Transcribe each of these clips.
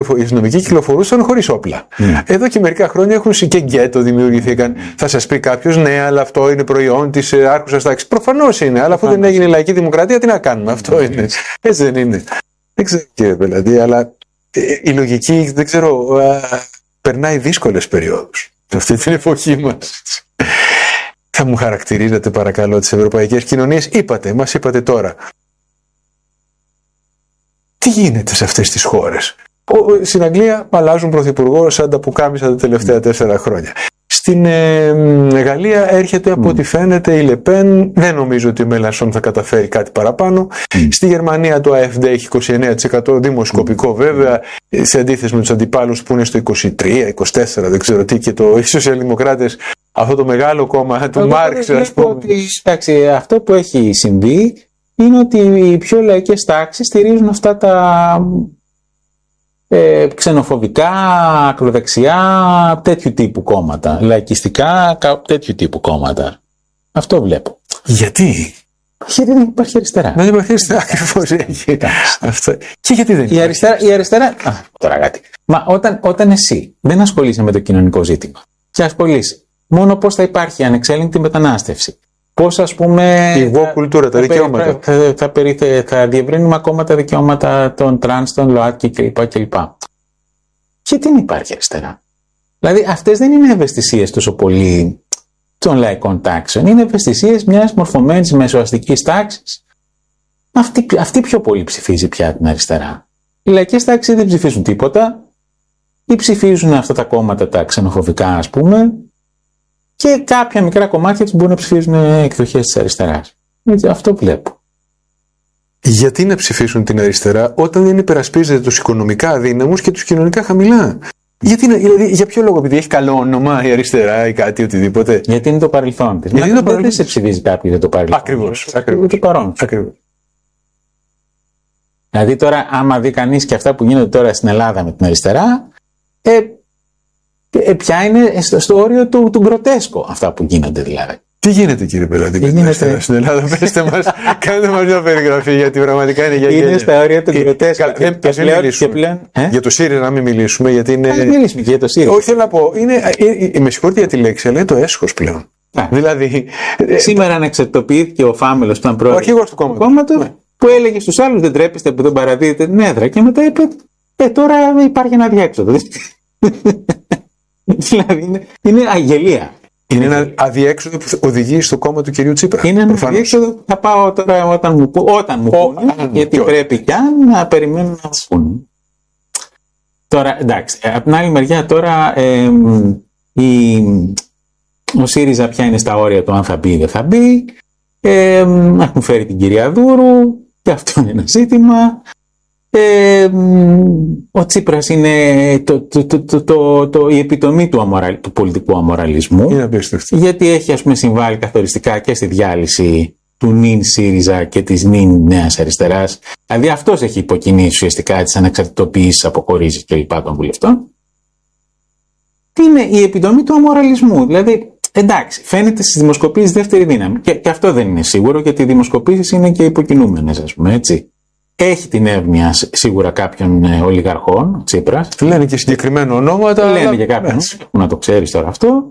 οι αστυνομικοί κυκλοφορούσαν χωρίς όπλα. Εδώ και μερικά χρόνια έχουν και γκέτο δημιουργηθήκαν. Θα σας πει κάποιος, ναι, αλλά αυτό είναι προϊόν της άρχουσας τάξης. Προφανώς είναι, αλλά αφού δεν έγινε λαϊκή δημοκρατία, τι να κάνουμε, αυτό είναι. Έτσι δεν είναι. Δεν ξέρω, κύριε Πελατή, αλλά η λογική, δεν ξέρω, περνάει δύσκολες περιόδους σε αυτή την εποχή μας. Θα μου χαρακτηρίζετε παρακαλώ τις ευρωπαϊκές κοινωνίες? Μας είπατε τώρα. Τι γίνεται σε αυτές τις χώρες? Στην Αγγλία αλλάζουν πρωθυπουργό σαν τα πουκάμισα τα τελευταία 4 χρόνια. Στην Γαλλία έρχεται από ό,τι φαίνεται η Λεπέν. Δεν νομίζω ότι ο Μελανσόν θα καταφέρει κάτι παραπάνω. Στη Γερμανία το AfD έχει 29% δημοσκοπικό βέβαια, σε αντίθεση με τους αντιπάλους που είναι στο 23-24, δεν ξέρω τι, και οι σοσιαλδημοκράτες, αυτό το μεγάλο κόμμα του Μάρξ, ας πούμε. Εντάξει, αυτό που έχει συμβεί είναι ότι οι πιο λαϊκές τάξεις στηρίζουν αυτά τα ξενοφοβικά, ακροδεξιά, τέτοιου τύπου κόμματα. Λαϊκιστικά, τέτοιου τύπου κόμματα. Αυτό βλέπω. Γιατί? Γιατί δεν υπάρχει αριστερά. Δεν υπάρχει αριστερά, ακριβώς. Και γιατί δεν υπάρχει? Η αριστερά. Τώρα κάτι. Μα όταν εσύ δεν ασχολείσαι με το κοινωνικό ζήτημα και ασχολείσαι μόνο πώς θα υπάρχει ανεξέλεγκτη μετανάστευση, πώς, ας πούμε, η εγώ κουλτούρα, τα δικαιώματα. Θα διευρύνουμε ακόμα τα δικαιώματα των τρανς, των ΛΟΑΤΚΙ κλπ. Και δεν υπάρχει αριστερά. Δηλαδή αυτές δεν είναι ευαισθησίες τόσο πολύ των λαϊκών τάξεων. Είναι ευαισθησίες μιας μορφωμένης μεσοαστικής τάξης. Αυτή πιο πολύ ψηφίζει πια την αριστερά. Οι λαϊκές τάξεις δεν ψηφίζουν τίποτα ή ψηφίζουν αυτά τα κόμματα τα ξενοφοβικά, ας πούμε, και κάποια μικρά κομμάτια τους μπορούν να ψηφίζουν εκδοχές της αριστεράς. Έτσι, αυτό βλέπω. Γιατί να ψηφίσουν την αριστερά όταν δεν υπερασπίζεται τους οικονομικά αδύναμους και τους κοινωνικά χαμηλά? Δηλαδή, για ποιο λόγο? Επειδή έχει καλό όνομα η αριστερά ή κάτι, οτιδήποτε? Γιατί είναι το παρελθόν της. Δεν σε ψηφίζει κάποιος για το παρελθόν. Ακριβώς. Το παρόν. Ακριβώς. Δηλαδή τώρα, άμα δει κανείς και αυτά που γίνονται τώρα στην Ελλάδα με την αριστερά, πια είναι στο όριο του γκροτέσκο αυτά που γίνονται δηλαδή. Τι γίνεται, κύριε Πελατή, στην Ελλάδα? Πέστε μας, κάντε μας μια περιγραφή, γιατί πραγματικά είναι για γέλια. Είναι στα όρια του γκροτέσκου. Για το ΣΥΡΙΖΑ να μην μιλήσουμε, γιατί είναι. Ας μιλήσουμε και για το ΣΥΡΙΖΑ. Όχι, θέλω να πω, με συγχωρείτε για τη λέξη, αλλά είναι το έσχος πλέον. Δηλαδή. Σήμερα ανεξαρτητοποιήθηκε ο Φάμελος που ήταν πρόεδρος του κόμματος, που έλεγε στους άλλους δεν τρέπεστε που δεν παραδίδετε την έδρα, και μετά είπε τώρα υπάρχει ένα διέξοδο. Δηλαδή είναι αγελία. Είναι ένα αδιέξοδο που οδηγεί στο κόμμα του κυρίου Τσίπρα. Είναι ένα αδιέξοδο που θα πάω τώρα όταν μου πούνε, γιατί πρέπει κι να περιμένουν να μου πούνε. Τώρα, εντάξει, από την άλλη μεριά τώρα ο ΣΥΡΙΖΑ πια είναι στα όρια του αν θα μπει ή δεν θα μπει. Έχουν φέρει την κυρία Δούρου και αυτό είναι ένα ζήτημα. Ο Τσίπρας είναι η επιτομή του πολιτικού αμοραλισμού, γιατί έχει, ας πούμε, συμβάλει καθοριστικά και στη διάλυση του νυν ΣΥΡΙΖΑ και της νυν Νέας Αριστεράς. Δηλαδή αυτός έχει υποκινήσει ουσιαστικά τις ανεξαρτητοποιήσεις, αποχωρήσεις κλπ. Των βουλευτών. Είναι η επιτομή του αμοραλισμού. Δηλαδή, εντάξει, φαίνεται στις δημοσκοπήσεις δεύτερη δύναμη, και αυτό δεν είναι σίγουρο, γιατί οι δημοσκοπήσεις είναι και υποκινούμενες, ας πούμε, έτσι. Έχει την εύνοια σίγουρα κάποιων ολιγαρχών, Τσίπρας. Λένε και συγκεκριμένα ονόματα. Λένε και κάποιον, να το ξέρεις τώρα αυτό.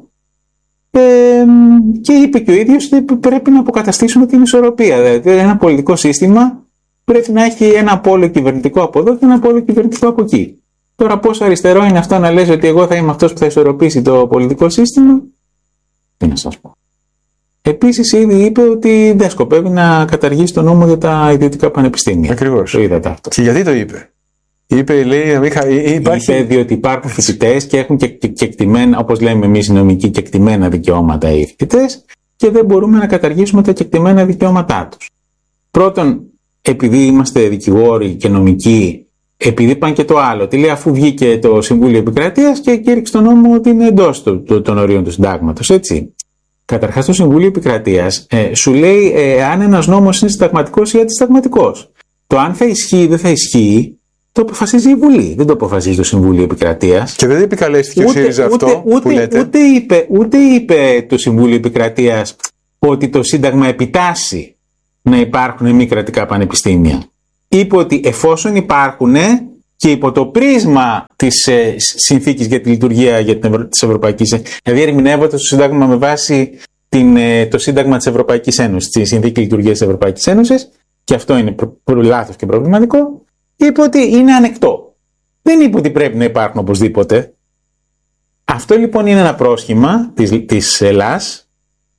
Και είπε και ο ίδιος ότι πρέπει να αποκαταστήσουμε την ισορροπία. Δηλαδή ένα πολιτικό σύστημα πρέπει να έχει ένα πόλο κυβερνητικό από εδώ και ένα πόλο κυβερνητικό από εκεί. Τώρα πόσο αριστερό είναι αυτό να λες ότι εγώ θα είμαι αυτός που θα ισορροπήσει το πολιτικό σύστημα? Τι να σας πω. Επίσης ήδη είπε ότι δεν σκοπεύει να καταργήσει το νόμο για τα ιδιωτικά πανεπιστήμια. Ακριβώς. Το είδατε αυτό. Και γιατί το είπε? Λέει να μην υπάρχει. Είπε διότι υπάρχουν φοιτητές και έχουν και κεκτημένα, όπως λέμε εμείς οι νομικοί, κεκτημένα δικαιώματα οι φοιτητές, και δεν μπορούμε να καταργήσουμε τα κεκτημένα δικαιώματά τους. Πρώτον, επειδή είμαστε δικηγόροι και νομικοί, επειδή πάνε και το άλλο. Τι λέει, αφού βγήκε το Συμβούλιο Επικρατείας και κήρυξε τον νόμο ότι είναι εντός των ορίων του συντάγματος, έτσι. Καταρχάς, το Συμβούλιο Επικρατείας σου λέει αν ένας νόμος είναι συνταγματικός ή αντισυνταγματικός. Το αν θα ισχύει ή δεν θα ισχύει, το αποφασίζει η Βουλή. Δεν το αποφασίζει το Συμβούλιο Επικρατείας. Και δεν επικαλέστηκε ο ΣΥΡΙΖΑ αυτό που λέτε. Ούτε είπε το Συμβούλιο Επικρατείας ότι το Σύνταγμα επιτάσσει να υπάρχουν μη κρατικά πανεπιστήμια. Είπε ότι εφόσον υπάρχουν, και υπό το πρίσμα της συνθήκης για τη λειτουργία της Ευρωπαϊκής Ένωσης, δηλαδή ερμηνεύοντας το Σύνταγμα με βάση το Σύνταγμα της Ευρωπαϊκής Ένωσης, τη Συνθήκη Λειτουργίας της Ευρωπαϊκής Ένωσης, και αυτό είναι λάθος και προβληματικό, είπε ότι είναι ανεκτό. Δεν είπε ότι πρέπει να υπάρχουν οπωσδήποτε. Αυτό λοιπόν είναι ένα πρόσχημα της Ελλάς.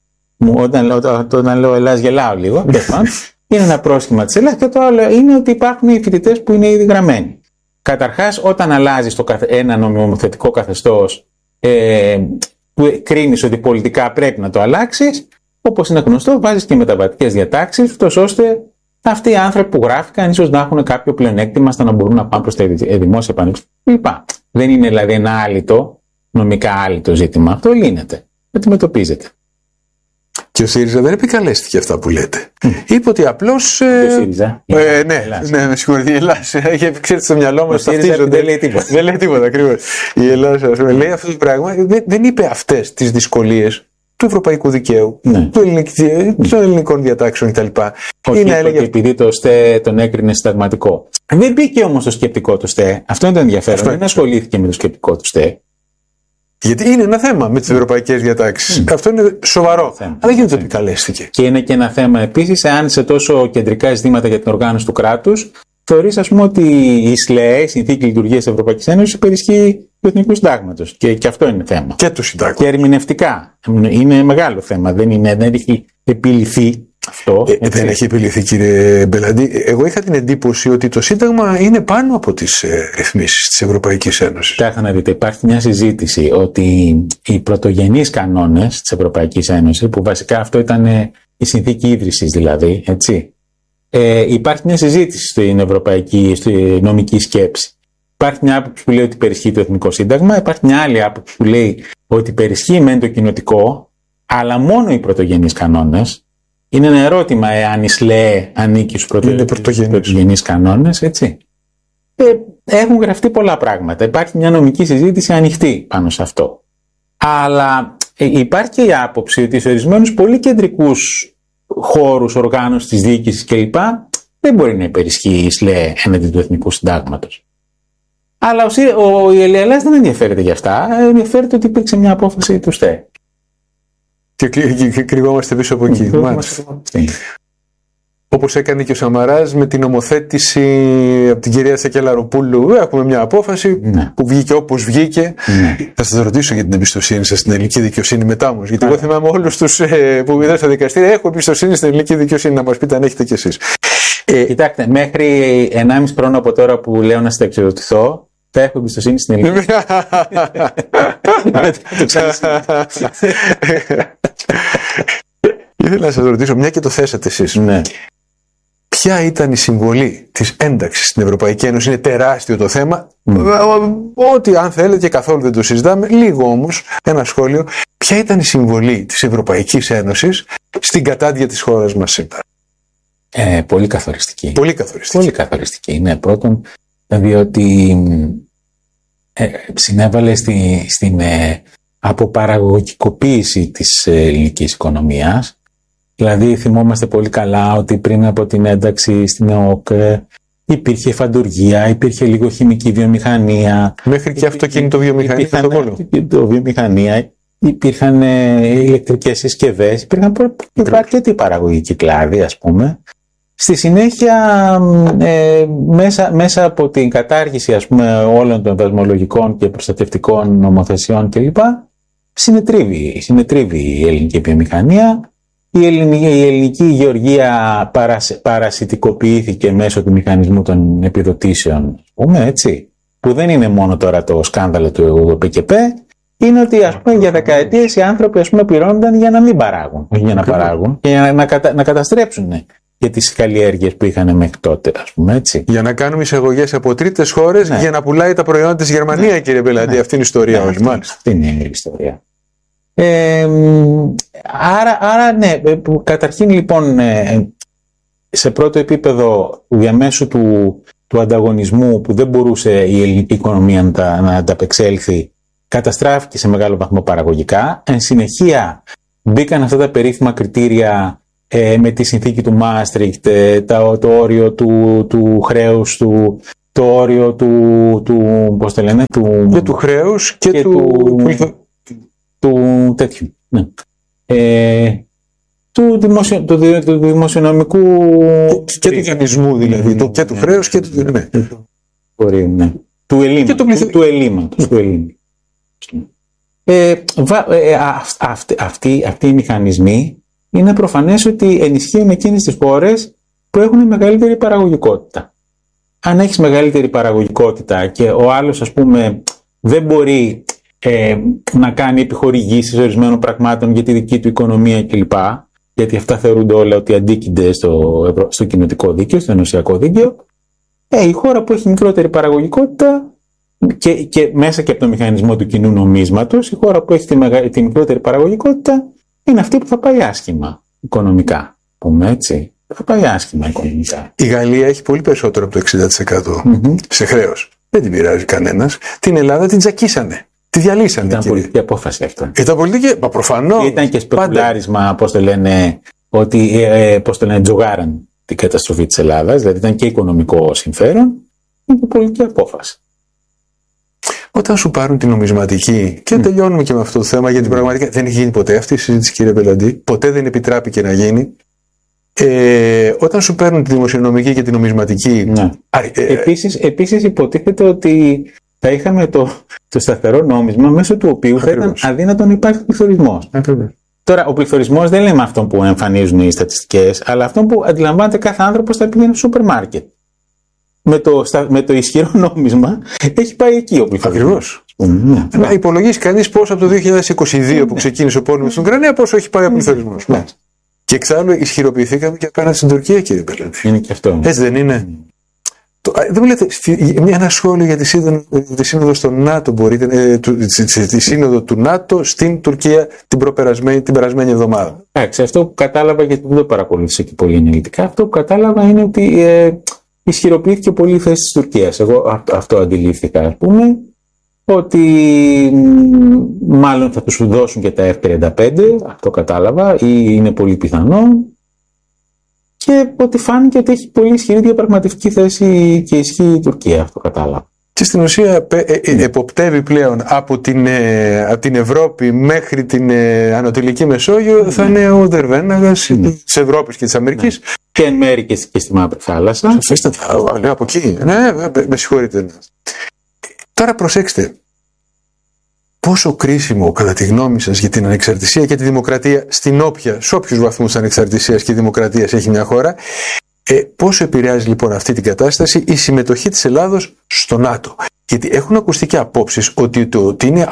Όταν λέω Ελλάς γελάω λίγο. Είναι ένα πρόσχημα της Ελλάς, και το άλλο είναι ότι υπάρχουν οι φοιτητές που είναι ήδη γραμμένοι. Καταρχάς, όταν αλλάζεις ένα νομιμοθετικό καθεστώς, που κρίνεις ότι πολιτικά πρέπει να το αλλάξεις, όπως είναι γνωστό, βάζεις και μεταβατικές διατάξεις, ώστε αυτοί οι άνθρωποι που γράφηκαν ίσως να έχουν κάποιο πλεονέκτημα στο να μπορούν να πάνε προς τα δημόσια πανεπιστήμια. Δεν είναι δηλαδή ένα άλυτο, νομικά άλυτο ζήτημα. Αυτό λύνεται, αντιμετωπίζεται. Και ο ΣΥΡΙΖΑ δεν επικαλέστηκε αυτά που λέτε. Είπε ότι απλώς. Ο ΣΥΡΙΖΑ. Ναι, με συγχωρείτε. Η Ελλάδα. Ξέρετε, στο μιαλό μας ταυτίζονται. Δεν λέει τίποτα. Δεν λέει τίποτα, ακριβώς. Η Ελλάδα, ας πούμε, λέει αυτό το πράγμα. Δεν είπε αυτές τις δυσκολίες του ευρωπαϊκού δικαίου, των ελληνικών διατάξεων κτλ. Όχι, έλεγε επειδή το ΣΤΕ τον έκρινε συνταγματικό. Δεν μπήκε όμως το σκεπτικό του ΣΤΕ. Αυτό είναι το ενδιαφέρον. Δεν ασχολήθηκε με το σκεπτικό του ΣΤΕ. Γιατί είναι ένα θέμα με τις ευρωπαϊκές διατάξεις. Αυτό είναι σοβαρό. Αλλά γιατί το επικαλέστηκε. Και είναι και ένα θέμα επίσης, εάν σε τόσο κεντρικά ζητήματα για την οργάνωση του κράτους, θεωρείς, ας πούμε, ότι η ΣΛΕΕ, η Συνθήκη Λειτουργίας της Ευρωπαϊκής Ένωσης, υπερισχύει του Εθνικού Συντάγματος. Και αυτό είναι θέμα. Και του Συντάγματος. Και ερμηνευτικά. Είναι μεγάλο θέμα. Δεν έχει επιληθεί αυτό. Δεν έχει επιληθεί, κύριε Μπελαντή. Εγώ είχα την εντύπωση ότι το Σύνταγμα είναι πάνω από τις ρυθμίσεις της Ευρωπαϊκής Ένωσης. Κοιτάξτε να δείτε, υπάρχει μια συζήτηση ότι οι πρωτογενείς κανόνες της Ευρωπαϊκής Ένωσης, που βασικά αυτό ήταν η συνθήκη ίδρυσης δηλαδή, έτσι. Υπάρχει μια συζήτηση στη νομική σκέψη. Υπάρχει μια άποψη που λέει ότι υπερισχύει το Εθνικό Σύνταγμα, υπάρχει μια άλλη άποψη που λέει ότι υπερισχύει μεν το κοινοτικό, αλλά μόνο οι πρωτογενείς κανόνες. Είναι ένα ερώτημα εάν η ΣΛΕΕ ανήκει στους πρωτογενείς κανόνες, έτσι. Έχουν γραφτεί πολλά πράγματα. Υπάρχει μια νομική συζήτηση ανοιχτή πάνω σε αυτό. Αλλά υπάρχει και η άποψη ότι σε ορισμένους πολύ κεντρικούς χώρους οργάνωσης της διοίκησης κλπ. Δεν μπορεί να υπερισχύει η ΣΛΕΕ έναντι του Εθνικού Συντάγματος. Αλλά η Ελλάς δεν ενδιαφέρεται για αυτά. Ενδιαφέρεται ότι υπήρξε μια απόφαση του ΣΤΕ. Και κρυβόμαστε πίσω από εκεί. Όπως έκανε και ο Σαμαράς με την νομοθέτηση από την κυρία Σακελαροπούλου. Έχουμε μια απόφαση που βγήκε όπως βγήκε. Θα σας ρωτήσω για την εμπιστοσύνη σας στην ελληνική δικαιοσύνη μετά όμως. Γιατί εγώ θυμάμαι όλους τους που είδα στα δικαστήρια. Έχω εμπιστοσύνη στην ελληνική δικαιοσύνη, να μας πείτε αν έχετε κι εσείς. Κοιτάξτε, μέχρι 1,5 χρόνο από τώρα που λέω να συνταξιδοτηθώ, θα έχω εμπιστοσύνη στην ελληνική. Ήθελα να σας ρωτήσω, μια και το θέσατε εσείς. Ναι. Ποια ήταν η συμβολή της ένταξης στην Ευρωπαϊκή Ένωση? Είναι τεράστιο το θέμα. Ό,τι αν θέλετε και καθόλου δεν το συζητάμε. Λίγο όμως ένα σχόλιο. Ποια ήταν η συμβολή της Ευρωπαϊκής Ένωσης στην κατάντια της χώρας μας σήμερα? Πολύ καθοριστική. Πολύ καθοριστική. Πολύ καθοριστική. Ναι, πρώτον, διότι συνέβαλε στην αποπαραγωγικοποίηση της ελληνικής οικονομίας. Δηλαδή θυμόμαστε πολύ καλά ότι πριν από την ένταξη στην ΕΟΚ υπήρχε φαντουργία, υπήρχε λίγο χημική βιομηχανία. Μέχρι και αυτοκίνητο βιομηχανία στον βιομηχανία, υπήρχαν ηλεκτρικές συσκευές, υπήρχαν αρκετοί παραγωγικοί κλάδοι, ας πούμε. Στη συνέχεια, μέσα από την κατάργηση, ας πούμε, όλων των δασμολογικών και προστατευτικών νομοθεσιών κλπ, συνετρίβει η ελληνική βιομηχανία. Η ελληνική γεωργία παρασιτικοποιήθηκε μέσω του μηχανισμού των επιδοτήσεων, ας πούμε, έτσι, που δεν είναι μόνο τώρα το σκάνδαλο του ΠΚΠ, είναι ότι, ας πούμε, για δεκαετίες οι άνθρωποι, ας πούμε, πληρώνονταν για να μην παράγουν, όχι για να παράγουν, και για να καταστρέψουν για τις καλλιέργειες που είχαν μέχρι τότε, ας πούμε, έτσι. Για να κάνουμε εισαγωγές από τρίτες χώρες, για να πουλάει τα προϊόντα της Γερμανία, κύριε Μπελαντή. Αυτή είναι η ιστορία όλη. Αυτή είναι η ιστορία. Άρα ναι, καταρχήν λοιπόν σε πρώτο επίπεδο διαμέσου του ανταγωνισμού που δεν μπορούσε η ελληνική οικονομία να ανταπεξέλθει, καταστράφηκε σε μεγάλο βαθμό παραγωγικά. Εν συνεχεία μπήκαν αυτά τα περίφημα κριτήρια με τη συνθήκη του Μάστριχτ, το όριο του χρέους το όριο πώς το λένε, του χρέους και του τέτοιου. Ναι. Του δημοσιονομικού και του δανεισμού δηλαδή, και του χρέους και του... Ναι. Μπορεί, ναι. Του ελλείμματος. Αυτοί οι μηχανισμοί είναι προφανές ότι ενισχύουν εκείνες τις χώρες που έχουν μεγαλύτερη παραγωγικότητα. Αν έχεις μεγαλύτερη παραγωγικότητα και ο άλλος, ας πούμε, δεν μπορεί να κάνει επιχορηγήσεις ορισμένων πραγμάτων για τη δική του οικονομία κλπ. Γιατί αυτά θεωρούνται όλα ότι αντίκυνται στο κοινοτικό δίκαιο, στο ενωσιακό δίκαιο. Η χώρα που έχει μικρότερη παραγωγικότητα και μέσα και από το μηχανισμό του κοινού νομίσματος, η χώρα που έχει τη μικρότερη παραγωγικότητα είναι αυτή που θα πάει άσχημα οικονομικά. Πούμε έτσι. Θα πάει άσχημα οικονομικά. Η Γαλλία έχει πολύ περισσότερο από το 60% σε χρέος. Δεν την πειράζει κανένας. Την Ελλάδα την τζακίσανε. Τη διαλύσανε. Ήταν πολιτική απόφαση αυτό. Ήταν πολιτική, προφανώς. Ήταν και σπεκουλάρισμα, πώς το λένε, τζογάραν την καταστροφή της Ελλάδας. Δηλαδή ήταν και οικονομικό συμφέρον, ήταν και πολιτική απόφαση. Όταν σου πάρουν την νομισματική, και τελειώνουμε και με αυτό το θέμα, γιατί πραγματικά δεν έχει γίνει ποτέ αυτή η συζήτηση, κύριε Πελαντή, ποτέ δεν επιτράπηκε να γίνει. Όταν σου παίρνουν τη δημοσιονομική και τη νομισματική. Ναι. Επίσης υποτίθεται ότι θα είχαμε το σταθερό νόμισμα μέσω του οποίου θα ήταν αδύνατο να υπάρχει πληθωρισμός. Τώρα, ο πληθωρισμός δεν λέμε αυτόν που εμφανίζουν οι στατιστικές, αλλά αυτόν που αντιλαμβάνεται κάθε άνθρωπος θα πηγαίνει στο σούπερ μάρκετ. Με το ισχυρό νόμισμα έχει πάει εκεί ο πληθωρισμός. Ακριβώς. Να υπολογίσει κανείς πόσο από το 2022 που ξεκίνησε ο πόλεμος στην Ουκρανία, πόσο έχει πάει ο πληθωρισμός. Και εξάλλου ισχυροποιηθήκαμε και απέναντι στην Τουρκία, κύριε Πελαντή. Είναι και αυτό. Έτσι δεν είναι? Δεν μου λέτε ένα σχόλιο για τη σύνοδο στο ΝΑΤΟ, μπορείτε, τη σύνοδο του ΝΑΤΟ στην Τουρκία την περασμένη εβδομάδα? Εντάξει, αυτό που κατάλαβα, γιατί δεν το παρακολούθησα και πολύ αναλυτικά, αυτό που κατάλαβα είναι ότι ισχυροποιήθηκε πολύ η θέση της Τουρκίας. Εγώ αυτό αντιλήφθηκα, ας πούμε, ότι μάλλον θα τους δώσουν και τα F-35, αυτό κατάλαβα, ή είναι πολύ πιθανό, και ότι φάνηκε ότι έχει πολύ ισχυρή διαπραγματευτική θέση και ισχύ η Τουρκία, αυτό κατάλαβα. Και στην ουσία εποπτεύει πλέον από την Ευρώπη μέχρι την Ανατολική Μεσόγειο, θα είναι ο Δερβέναγας της Ευρώπης και της Αμερικής. Και εν μέρει και στη Μαύρη Θάλασσα. Λέω από εκεί. Ναι, με συγχωρείτε. Τώρα προσέξτε. Πόσο κρίσιμο, κατά τη γνώμη σας, για την ανεξαρτησία και τη δημοκρατία, σε όποιους βαθμούς ανεξαρτησίας και δημοκρατίας έχει μια χώρα, πόσο επηρεάζει λοιπόν αυτή την κατάσταση η συμμετοχή της Ελλάδος στο ΝΑΤΟ? Γιατί έχουν ακουστεί και απόψεις ότι είναι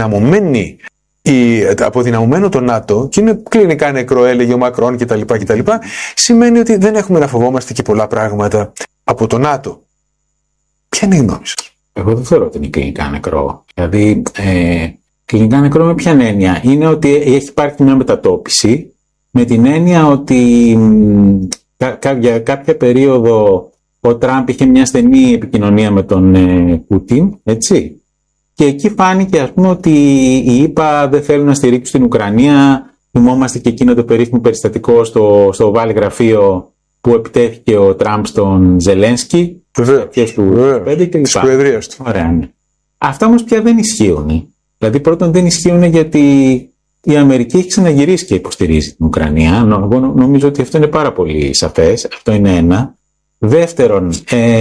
αποδυναμωμένο το ΝΑΤΟ και είναι κλινικά νεκρό, έλεγε ο Μακρόν κτλ. Σημαίνει ότι δεν έχουμε να φοβόμαστε και πολλά πράγματα από το ΝΑΤΟ. Ποια είναι η γνώμη σας? Εγώ δεν θεωρώ ότι είναι κλινικά νεκρό. Δηλαδή, κλινικά νεκρό με ποια έννοια? Είναι ότι έχει υπάρξει μια μετατόπιση, με την έννοια ότι για κάποια περίοδο ο Τραμπ είχε μια στενή επικοινωνία με τον Πούτιν, έτσι. Και εκεί φάνηκε, ας πούμε, ότι οι ΗΠΑ δεν θέλουν να στηρίξουν την Ουκρανία. Θυμόμαστε και εκείνο το περίφημο περιστατικό στο Oval γραφείο που επιτέθηκε ο Τραμπ στον Ζελένσκι. Της προεδρίας του. Ωραία, ναι. Αυτά όμως πια δεν ισχύουν. Δηλαδή, πρώτον, δεν ισχύουν γιατί η Αμερική έχει ξαναγυρίσει και υποστηρίζει την Ουκρανία. Εγώ νομίζω ότι αυτό είναι πάρα πολύ σαφές. Αυτό είναι ένα. Δεύτερον,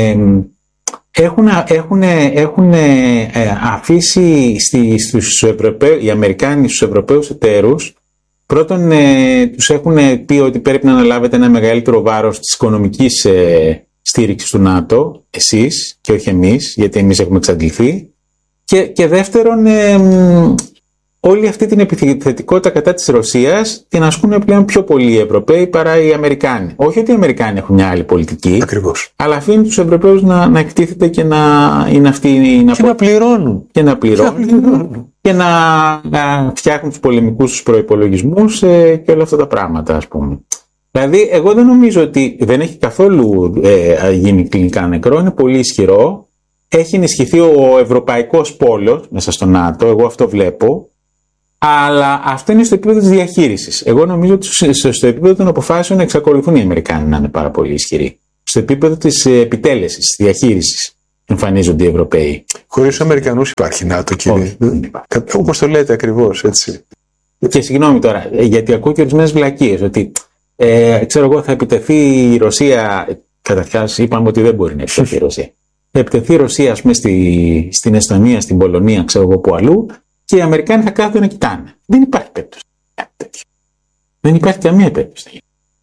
έχουν αφήσει οι Αμερικάνοι στους Ευρωπαίους εταίρους. Πρώτον, τους έχουν πει ότι πρέπει να αναλάβετε ένα μεγαλύτερο βάρος της οικονομικής στήριξης του ΝΑΤΟ, εσείς και όχι εμείς, γιατί εμείς έχουμε εξαντληθεί. Και δεύτερον, όλη αυτή την επιθετικότητα κατά της Ρωσίας την ασκούν πλέον πιο πολλοί οι Ευρωπαίοι παρά οι Αμερικάνοι. Όχι ότι οι Αμερικάνοι έχουν μια άλλη πολιτική. Ακριβώς. Αλλά αφήνουν τους Ευρωπαίους να εκτίθεται και να είναι αυτοί να πληρώνουν. Και να πληρώνουν. Και να φτιάχνουν τους πολεμικούς τους προϋπολογισμούς και όλα αυτά τα πράγματα, ας πούμε. Δηλαδή, εγώ δεν νομίζω ότι δεν έχει καθόλου γίνει κλινικά νεκρό, είναι πολύ ισχυρό. Έχει ενισχυθεί ο ευρωπαϊκός πόλος μέσα στο ΝΑΤΟ, εγώ αυτό βλέπω. Αλλά αυτό είναι στο επίπεδο της διαχείρισης. Εγώ νομίζω ότι στο επίπεδο των αποφάσεων εξακολουθούν οι Αμερικάνοι να είναι πάρα πολύ ισχυροί. Στο επίπεδο της επιτέλεσης, της διαχείρισης. εμφανίζονται οι Ευρωπαίοι. Χωρίς τους Αμερικανούς υπάρχει ΝΑΤΟ, κύριε. Όπως το λέτε ακριβώς, έτσι. Και συγγνώμη τώρα, γιατί ακούω και ορισμένες βλακίες, ότι ξέρω εγώ θα επιτεθεί η Ρωσία. Καταρχάς είπαμε ότι δεν μπορεί να επιτεθεί η Ρωσία. Θα επιτεθεί η Ρωσία, ας πούμε, στην Εστονία, στην Πολωνία, ξέρω εγώ που αλλού, και οι Αμερικάνοι θα κάθονται να κοιτάνε. Δεν υπάρχει περίπτωση. Δεν υπάρχει καμία περίπτωση.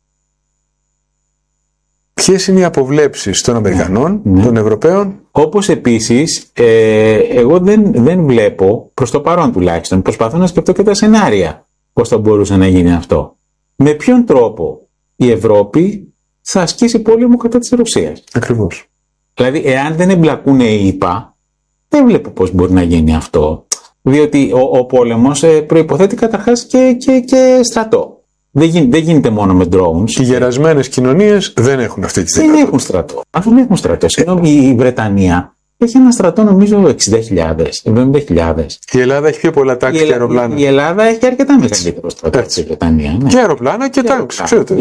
Ποιες είναι οι αποβλέψεις των Αμερικανών, των Ευρωπαίων? Όπως επίσης, εγώ δεν βλέπω, προς το παρόν τουλάχιστον, προσπαθώ να σκεφτώ και τα σενάρια πώς θα μπορούσε να γίνει αυτό. Με ποιον τρόπο η Ευρώπη θα ασκήσει πόλεμο κατά της Ρωσίας? Ακριβώς. Δηλαδή, εάν δεν εμπλακούν οι ΗΠΑ, δεν βλέπω πώς μπορεί να γίνει αυτό. Διότι ο πόλεμος προϋποθέτει καταρχάς και στρατό. Δεν γίνεται μόνο με drones. Οι γερασμένες κοινωνίες δεν έχουν αυτή τη δυνατότητα. Δεν έχουν στρατό. Αφού δεν έχουν στρατό. Συγγνώμη, η Βρετανία έχει ένα στρατό νομίζω 60.000, 70.000. Η Ελλάδα έχει πιο πολλά τάξεις και αεροπλάνα. Η Ελλάδα έχει αρκετά μεγαλύτερο στρατό από τη Βρετανία. Ναι. Και αεροπλάνα και τάξεις. Ξέρετε.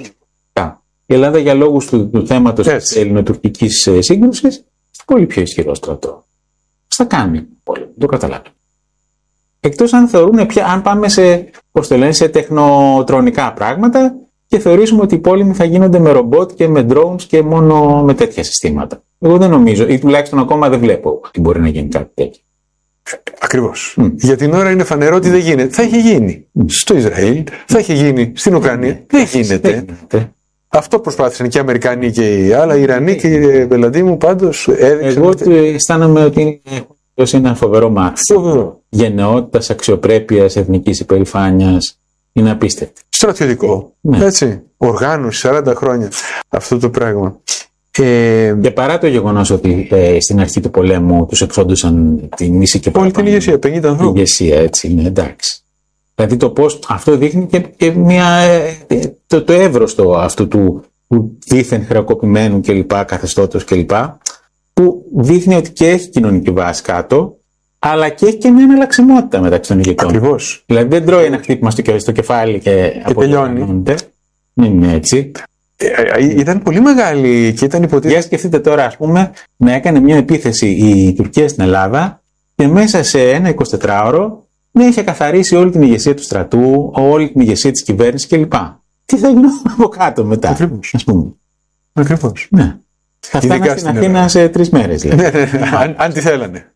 Η Ελλάδα για λόγους του θέματος της ελληνοτουρκικής σύγκρουσης έχει πολύ πιο ισχυρό στρατό. Θα κάνει πόλεμο. Το καταλάβει. Εκτός αν θεωρούν αν πάμε σε τεχνοτρονικά πράγματα και θεωρήσουμε ότι οι πόλεμοι θα γίνονται με ρομπότ και με drones και μόνο με τέτοια συστήματα. Εγώ δεν νομίζω, ή τουλάχιστον ακόμα δεν βλέπω ότι μπορεί να γίνει κάτι τέτοιο. Ακριβώς. Για την ώρα είναι φανερό ότι δεν γίνεται. Θα έχει γίνει στο Ισραήλ, θα έχει γίνει στην Ουκρανία. Δεν γίνεται. Αυτό προσπάθησαν και οι Αμερικανοί και οι άλλα. Οι Ιρανοί, κύριε Μπελαντή μου, πάντως έδειξαν. Εγώ αισθάνομαι ότι είναι ένα φοβερό μάθημα. Γενναιότητας, αξιοπρέπειας, εθνικής υπερηφάνειας. Είναι απίστευτο. Στρατιωτικό. Ναι. Έτσι. Οργάνωση 40 χρόνια. Αυτό το πράγμα. Και παρά το γεγονός ότι στην αρχή του πολέμου τους εξόντουσαν την μίση και όλη την ηγεσία, 50 ανθρώπους. Ηγεσία, έτσι, ναι, εντάξει. Δηλαδή το πώς αυτό δείχνει και το εύρος αυτού του δίθεν χρεοκοπημένου κλπ. Καθεστώτος κλπ. Που δείχνει ότι και έχει κοινωνική βάση κάτω, αλλά και έχει και μια εναλλαξιμότητα μεταξύ των ηγετών. Ακριβώς. Δηλαδή δεν τρώει ένα χτύπημα στο κεφάλι και τελειώνει. Δεν είναι έτσι. Ήταν πολύ μεγάλη και ήταν υποτίθεται. Για σκεφτείτε τώρα, ας πούμε, να έκανε μια επίθεση η Τουρκία στην Ελλάδα και μέσα σε ένα 24ωρο να είχε καθαρίσει όλη την ηγεσία του στρατού, όλη την ηγεσία της κυβέρνησης κλπ. Τι θα γίνει από κάτω μετά, ας πούμε. Ακριβώς. Ναι. Θα φτάνανε στην Αθήνα σε 3 μέρες. Ναι, αν τη θέλανε.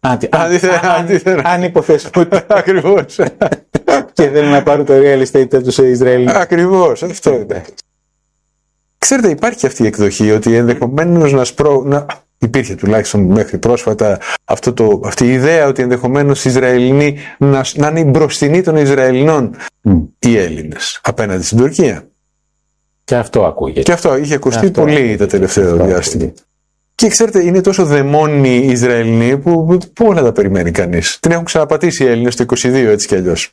Αν υποθέσουν. Ακριβώς. Και θέλουν να πάρουν το real estate από τους Ισραηλινούς. Ακριβώς. Αυτό είναι. Ξέρετε, υπάρχει αυτή η εκδοχή ότι ενδεχομένως υπήρχε τουλάχιστον μέχρι πρόσφατα αυτή η ιδέα ότι ενδεχομένως οι Ισραηλινοί να είναι οι μπροστινοί των Ισραηλινών οι Έλληνες απέναντι στην Τουρκία. Και αυτό ακούγεται. Και αυτό είχε ακουστεί πολύ το τελευταίο διάστημα. Και ξέρετε, είναι τόσο δαιμόνοι οι Ισραηλινοί που πού να τα περιμένει κανείς. Την έχουν ξαναπατήσει οι Έλληνες το 22 έτσι κι αλλιώς.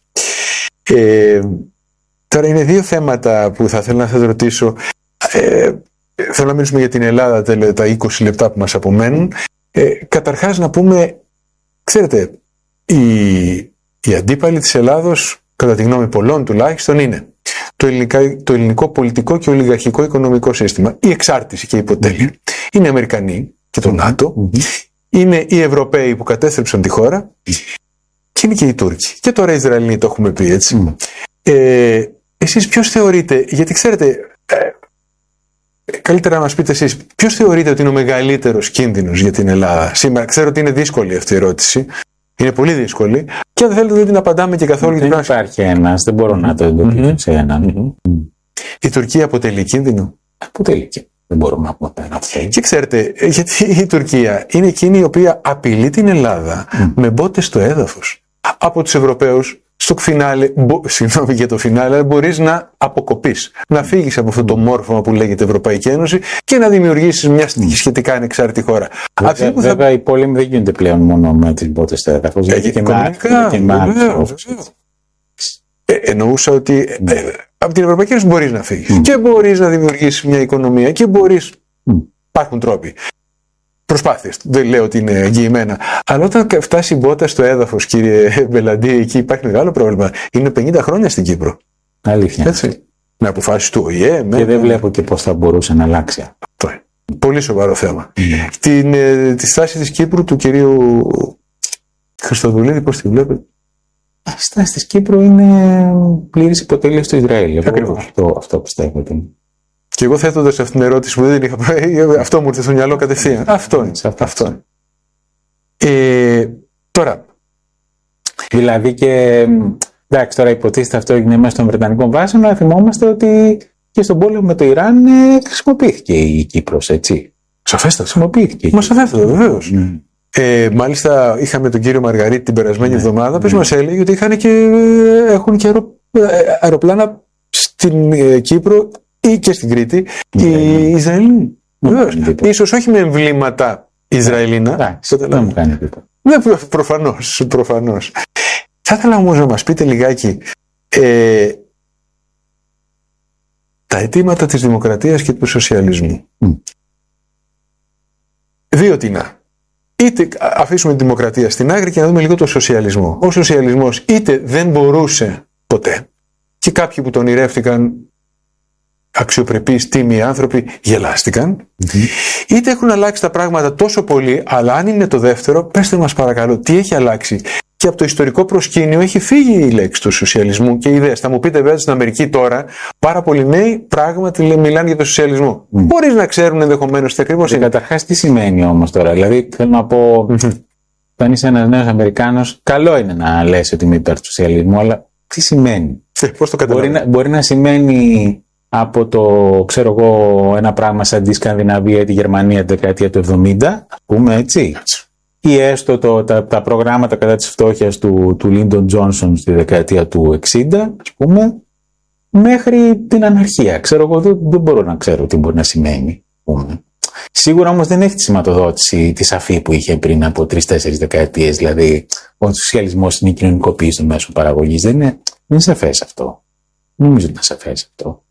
Τώρα είναι 2 θέματα που θα θέλω να σας ρωτήσω. Θέλω να μιλήσουμε για την Ελλάδα τα 20 λεπτά που μας απομένουν. Καταρχάς να πούμε, ξέρετε, οι αντίπαλοι της Ελλάδος, κατά τη γνώμη πολλών τουλάχιστον, είναι το ελληνικό πολιτικό και ολιγαρχικό οικονομικό σύστημα, η εξάρτηση και η υποτέλεια. Είναι οι Αμερικανοί και το ΝΑΤΟ, είναι οι Ευρωπαίοι που κατέστρεψαν τη χώρα και είναι και οι Τούρκοι. Και τώρα οι Ισραηλοί, το έχουμε πει έτσι. Εσείς ποιος θεωρείτε, γιατί ξέρετε, καλύτερα να μας πείτε εσείς, ποιος θεωρείτε ότι είναι ο μεγαλύτερος κίνδυνος για την Ελλάδα σήμερα? Ξέρω ότι είναι δύσκολη αυτή η ερώτηση. Είναι πολύ δύσκολη. Και αν θέλετε δεν την απαντάμε και καθόλου. Δεν υπάρχει ένας, δεν μπορώ να το εντοπίσω σε έναν. Η Τουρκία αποτελεί κίνδυνο? Αποτελεί κίνδυνο. Δεν μπορούμε να πούμε αυτό. Και ξέρετε, γιατί η Τουρκία είναι εκείνη η οποία απειλεί την Ελλάδα με μπότες στο έδαφος. Από τους Ευρωπαίους, στο φινάλε, συγγνώμη για το φινάλε, μπορείς να αποκοπείς, να φύγεις από αυτό το μόρφωμα που λέγεται Ευρωπαϊκή Ένωση και να δημιουργήσεις μια σχετικά ανεξάρτητη χώρα. Βέβαια, οι πόλεμοι δεν γίνονται πλέον μόνο με τις μπότες στο έδαφος. Και εννοούσα ότι από την Ευρωπαϊκή Ένωση μπορείς να φύγεις και μπορείς να δημιουργήσεις μια οικονομία και μπορείς. Υπάρχουν τρόποι. Προσπάθειες. Δεν λέω ότι είναι εγγυημένα. Αλλά όταν φτάσει η μπότα στο έδαφος, κύριε Μπελαντή, εκεί υπάρχει μεγάλο πρόβλημα. Είναι 50 χρόνια στην Κύπρο. Αλήθεια. Έτσι. Με αποφάσεις του ΟΗΕ. Και δεν βλέπω και πώς θα μπορούσε να αλλάξει. Πολύ σοβαρό θέμα. Τη στάση της Κύπρου του κυρίου Χριστοδουλίδη, πώς τη βλέπετε? Η στάση της Κύπρου είναι πλήρης υποτέλεια στο Ισραήλ. Αυτό πιστεύω ότι είναι. Και εγώ θέτοντας αυτήν την ερώτηση που δεν την είχα, αυτό μου ήρθε στο μυαλό κατευθείαν. Αυτό είναι. Τώρα. Δηλαδή και. Εντάξει, τώρα υποτίθεται αυτό έγινε μέσα των Βρετανικών βάσεων, αλλά θυμόμαστε ότι και στον πόλεμο με το Ιράν χρησιμοποιήθηκε η Κύπρος, έτσι. Σαφέστατα. Χρησιμοποιήθηκε. Μα σαφέστατα, βεβαίως. Μάλιστα, είχαμε τον κύριο Μαργαρίτη την περασμένη εβδομάδα, που μας έλεγε ότι έχουν και αεροπλάνα στην Κύπρο ή και στην Κρήτη οι Ισραηλοί. Βεβαίως. Ίσως όχι με εμβλήματα Ισραηλίνα. Δεν μου κάνει τίποτα. Προφανώς. Θα ήθελα όμως να μας πείτε λιγάκι τα αιτήματα της δημοκρατίας και του σοσιαλισμού. Δύο τινά. Είτε αφήσουμε τη δημοκρατία στην άκρη και να δούμε λίγο το σοσιαλισμό. Ο σοσιαλισμός είτε δεν μπορούσε ποτέ και κάποιοι που τον ονειρεύτηκαν αξιοπρεπείς, τίμοι άνθρωποι γελάστηκαν, είτε έχουν αλλάξει τα πράγματα τόσο πολύ, αλλά αν είναι το δεύτερο, πέστε μας παρακαλώ τι έχει αλλάξει. Και από το ιστορικό προσκήνιο έχει φύγει η λέξη του σοσιαλισμού και οι ιδέες. Θα μου πείτε βέβαια στην Αμερική τώρα πάρα πολλοί νέοι πράγματι μιλάνε για το σοσιαλισμό. Μπορείς να ξέρουν ενδεχομένως τι ακριβώς είναι. Καταρχάς τι σημαίνει όμως τώρα? Δηλαδή θέλω να πω, όταν είσαι ένας νέος Αμερικάνος, καλό είναι να λες ότι είμαι υπέρ του σοσιαλισμού, αλλά τι σημαίνει? Πώς το καταλαβαίνεις? Μπορεί να σημαίνει από το, ξέρω εγώ, ένα πράγμα σαν τη Σκανδιναβία ή τη Γερμανία τη δεκαετία του 70, ας πούμε έτσι. Ή έστω τα προγράμματα κατά της φτώχειας του Lyndon Johnson στη δεκαετία του 60, ας πούμε, μέχρι την αναρχία. Ξέρω εγώ, δεν μπορώ να ξέρω τι μπορεί να σημαίνει. Σίγουρα όμως δεν έχει τη σηματοδότηση τη σαφή που είχε πριν από 3-4 δεκαετίες. Δηλαδή, ο σοσιαλισμός είναι η κοινωνικοποίηση των μέσων παραγωγής. Δεν είναι σαφές αυτό. Νομίζω ότι είναι σαφές αυτό.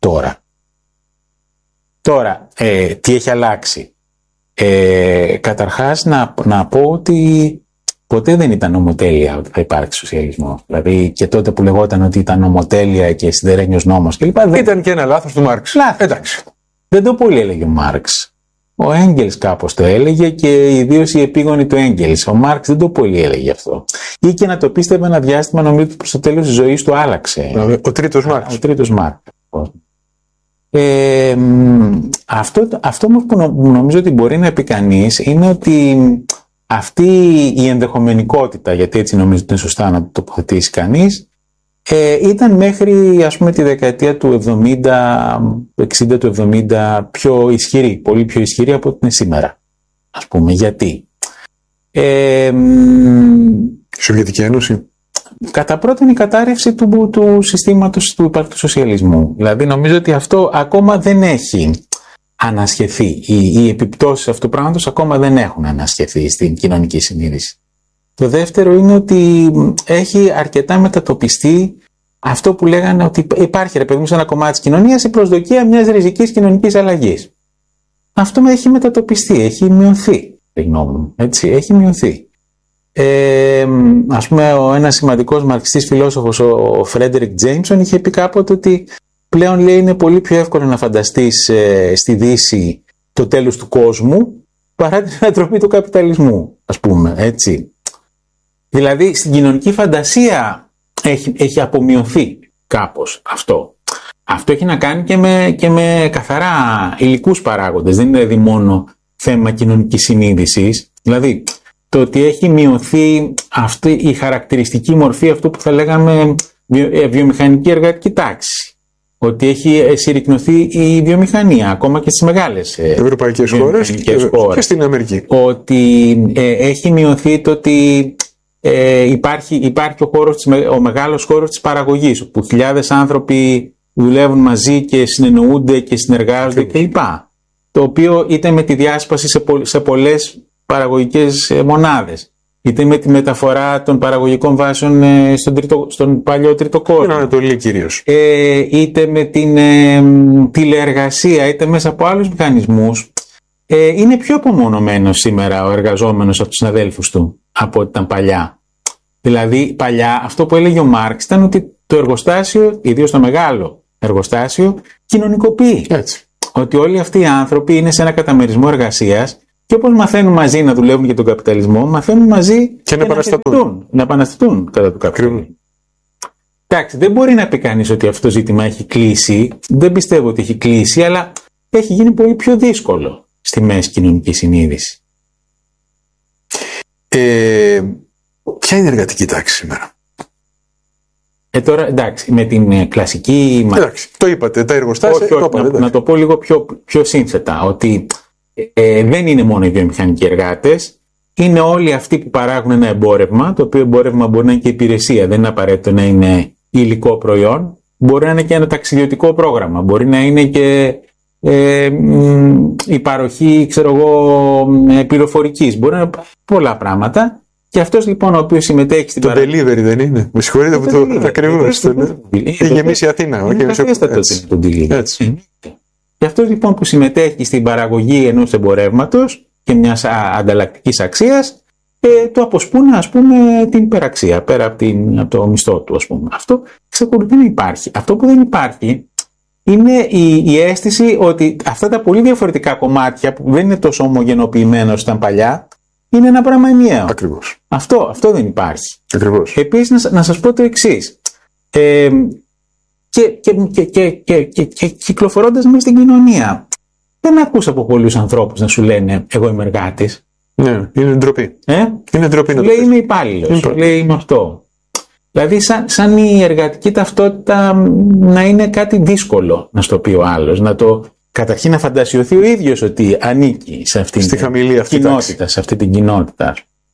Τώρα, τι έχει αλλάξει? Καταρχάς να πω ότι ποτέ δεν ήταν νομοτέλεια ότι θα υπάρξει σοσιαλισμό. Δηλαδή και τότε που λεγόταν ότι ήταν νομοτέλεια και σιδερένιος νόμος κλπ. Ήταν και ένα λάθος του Μάρξ. Εντάξει. Δεν το πολύ έλεγε ο Μάρξ. Ο Έγγελς κάπως το έλεγε και ιδίως οι επίγονοι του Έγγελς. Ο Μάρξ δεν το πολύ έλεγε αυτό. Ή και να το πίστευε ένα διάστημα, νομίζω ότι προς το τέλος της ζωής του άλλαξε. Ο τρίτος Μάρξ. Ο τρίτος Μάρξ. Αυτό που νομίζω ότι μπορεί να πει κανείς είναι ότι αυτή η ενδεχομενικότητα, γιατί έτσι νομίζω ότι είναι σωστά να το τοποθετήσει κανείς, ήταν μέχρι ας πούμε τη δεκαετία του 60 του 70 πιο ισχυρή, πολύ πιο ισχυρή από ό,τι είναι σήμερα. Ας πούμε, γιατί? Σοβιετική Ένωση. Κατά πρώτον η κατάρρευση του συστήματος του υπαρκτού σοσιαλισμού. Δηλαδή νομίζω ότι αυτό ακόμα δεν έχει ανασχεθεί. Οι επιπτώσεις αυτού του πράγματος ακόμα δεν έχουν ανασχεθεί στην κοινωνική συνείδηση. Το δεύτερο είναι ότι έχει αρκετά μετατοπιστεί αυτό που λέγανε ότι υπάρχει ρε παιδί μου σε ένα κομμάτι της κοινωνίας η προσδοκία μιας ριζικής κοινωνικής αλλαγής. Αυτό έχει μετατοπιστεί, έχει μειωθεί. Έχει μειωθεί. Ας πούμε ένας σημαντικός μαρξιστής φιλόσοφος, ο Φρέντερικ Τζέιμσον, είχε πει κάποτε ότι πλέον λέει είναι πολύ πιο εύκολο να φανταστείς στη Δύση το τέλος του κόσμου παρά την ανατροπή του καπιταλισμού, ας πούμε, έτσι. Δηλαδή στην κοινωνική φαντασία έχει απομειωθεί κάπως αυτό. Αυτό έχει να κάνει και με καθαρά υλικούς παράγοντες, δεν είναι δηλαδή μόνο θέμα κοινωνικής συνείδησης. Δηλαδή το ότι έχει μειωθεί αυτή η χαρακτηριστική μορφή, αυτό που θα λέγαμε βιομηχανική εργατική τάξη. Ότι έχει συρρικνωθεί η βιομηχανία, ακόμα και στις μεγάλες ευρωπαϊκές χώρες και στην Αμερική. Ότι έχει μειωθεί το ότι υπάρχει ο μεγάλος χώρος της παραγωγής, όπου χιλιάδες άνθρωποι δουλεύουν μαζί και συνεννοούνται και συνεργάζονται κλπ. Το οποίο είτε με τη διάσπαση σε πολλές παραγωγικές μονάδες, είτε με τη μεταφορά των παραγωγικών βάσεων στον παλιό τρίτο κόσμο, στην Ανατολή κυρίως, είτε με την τηλεεργασία, είτε μέσα από άλλους μηχανισμούς, είναι πιο απομονωμένος σήμερα ο εργαζόμενος από τους συναδέλφους του από ό,τι ήταν παλιά. Δηλαδή παλιά αυτό που έλεγε ο Μάρξ ήταν ότι το εργοστάσιο, ιδίως το μεγάλο εργοστάσιο, κοινωνικοποιεί. Έτσι. ότι όλοι αυτοί οι άνθρωποι είναι σε ένα καταμερισμό εργασίας και όπως μαθαίνουν μαζί να δουλεύουν για τον καπιταλισμό, μαθαίνουν μαζί και να επαναστατούν κατά του καπιταλισμού. Εντάξει, δεν μπορεί να πει κανείς ότι αυτό το ζήτημα έχει κλείσει. Δεν πιστεύω ότι έχει κλείσει, αλλά έχει γίνει πολύ πιο δύσκολο στη μέση κοινωνική συνείδηση. Ποια είναι η εργατική τάξη σήμερα? Τώρα εντάξει, με την κλασική. Εντάξει, το είπατε, τα εργοστάσια. Να το πω λίγο πιο σύνθετα, ότι δεν είναι μόνο οι βιομηχανικοί εργάτες, είναι όλοι αυτοί που παράγουν ένα εμπόρευμα, το οποίο εμπόρευμα μπορεί να είναι και υπηρεσία, δεν είναι απαραίτητο να είναι υλικό προϊόν, μπορεί να είναι και ένα ταξιδιωτικό πρόγραμμα, μπορεί να είναι και η παροχή, πληροφορικής, μπορεί να είναι πολλά πράγματα. Και αυτός λοιπόν ο οποίος συμμετέχει στην παραγωγή. Το delivery δεν είναι? Με συγχωρείτε που το ακριβώς. Έχει γεμίσει η Αθήνα. Και αυτός λοιπόν που συμμετέχει στην παραγωγή ενός εμπορεύματος και μιας ανταλλακτικής αξίας, του αποσπούν, ας πούμε, την υπεραξία πέρα από το μισθό του, ας πούμε. Αυτό εξακολουθεί να υπάρχει. Αυτό που δεν υπάρχει είναι η αίσθηση ότι αυτά τα πολύ διαφορετικά κομμάτια που δεν είναι τόσο ομογενοποιημένα όσο ήταν παλιά, είναι ένα πράγμα ενιαίο. Ακριβώς. Αυτό δεν υπάρχει. Ακριβώς. Επίσης, να σας πω το εξής. Και κυκλοφορώντας μέσα στην κοινωνία, δεν ακούς από πολλούς ανθρώπους να σου λένε εγώ είμαι εργάτης. Ναι, είναι ντροπή. Είναι ντροπή να το λέει είμαι υπάλληλος, λέει είμαι αυτό. Δηλαδή σαν η εργατική ταυτότητα να είναι κάτι δύσκολο να στο πει ο άλλος, καταρχήν να φαντασιωθεί ο ίδιος ότι ανήκει σε αυτή την κοινότητα, σε αυτή την κοινότητα.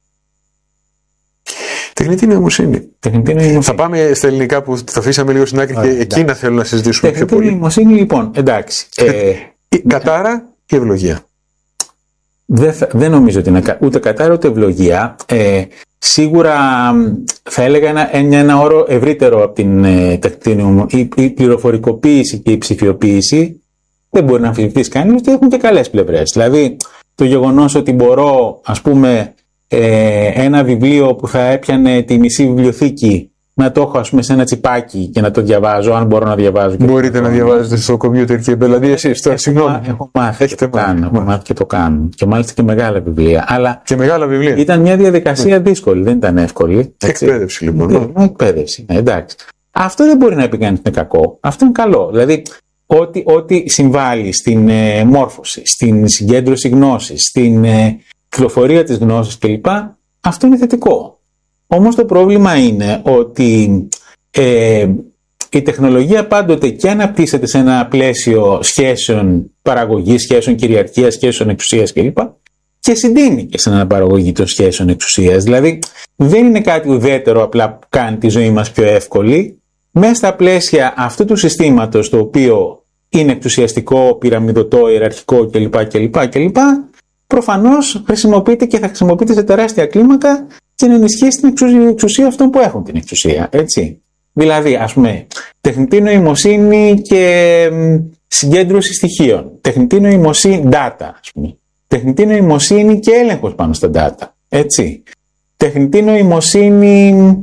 Τεχνητή νοημοσύνη. Θα πάμε στα ελληνικά που το αφήσαμε λίγο στην άκρη και εκεί να θέλω να συζητήσουμε πιο πολύ. Τεχνητή νοημοσύνη λοιπόν, εντάξει. Κατάρα ή ευλογία? Δεν νομίζω ότι είναι ούτε κατάρα ούτε ευλογία. Σίγουρα θα έλεγα ένα όρο ευρύτερο από την τεχνητή νοημοσύνη. Η πληροφορικοποίηση και η ψηφιοποίηση δεν μπορεί να αμφισβητήσει κανείς ότι έχουν και καλές πλευρές. Δηλαδή, το γεγονός ότι μπορώ, ας πούμε, ένα βιβλίο που θα έπιανε τη μισή βιβλιοθήκη να το έχω, ας πούμε, σε ένα τσιπάκι και να το διαβάζω, αν μπορώ να διαβάζω. Μπορείτε να διαβάζετε στο κομπιούτερ και δηλαδή εσείς τώρα, συγγνώμη. Έχω μάθει και το κάνω. Και μάλιστα και μεγάλα βιβλία. Αλλά και μεγάλα βιβλία. Ήταν μια διαδικασία δύσκολη, δεν ήταν εύκολη. Εκπαίδευση λοιπόν. Εκπαίδευση, εντάξει. Αυτό δεν μπορεί να πει κανείς είναι κακό. Αυτό είναι καλό. Δηλαδή, ό,τι συμβάλλει στην μόρφωση, στην συγκέντρωση γνώσης, στην κυκλοφορία της γνώσης κλπ. Αυτό είναι θετικό. Όμως το πρόβλημα είναι ότι η τεχνολογία πάντοτε και αναπτύσσεται σε ένα πλαίσιο σχέσεων παραγωγής, σχέσεων κυριαρχίας, σχέσεων εξουσίας κλπ. Και συντείνει και σε ένα παραγωγή των σχέσεων εξουσίας. Δηλαδή δεν είναι κάτι ουδέτερο απλά που κάνει τη ζωή μας πιο εύκολη. Μέσα στα πλαίσια αυτού του συστήματος, το οποίο είναι εξουσιαστικό, πυραμιδωτό, ιεραρχικό κλπ. Προφανώς χρησιμοποιείται και θα χρησιμοποιείται σε τεράστια κλίμακα και να ενισχύσει την εξουσία αυτών που έχουν την εξουσία. Έτσι. Δηλαδή, ας πούμε, τεχνητή νοημοσύνη και συγκέντρωση στοιχείων. Τεχνητή νοημοσύνη, data, ας πούμε. Τεχνητή νοημοσύνη και έλεγχος πάνω στα data. Έτσι. Τεχνητή νοημοσύνη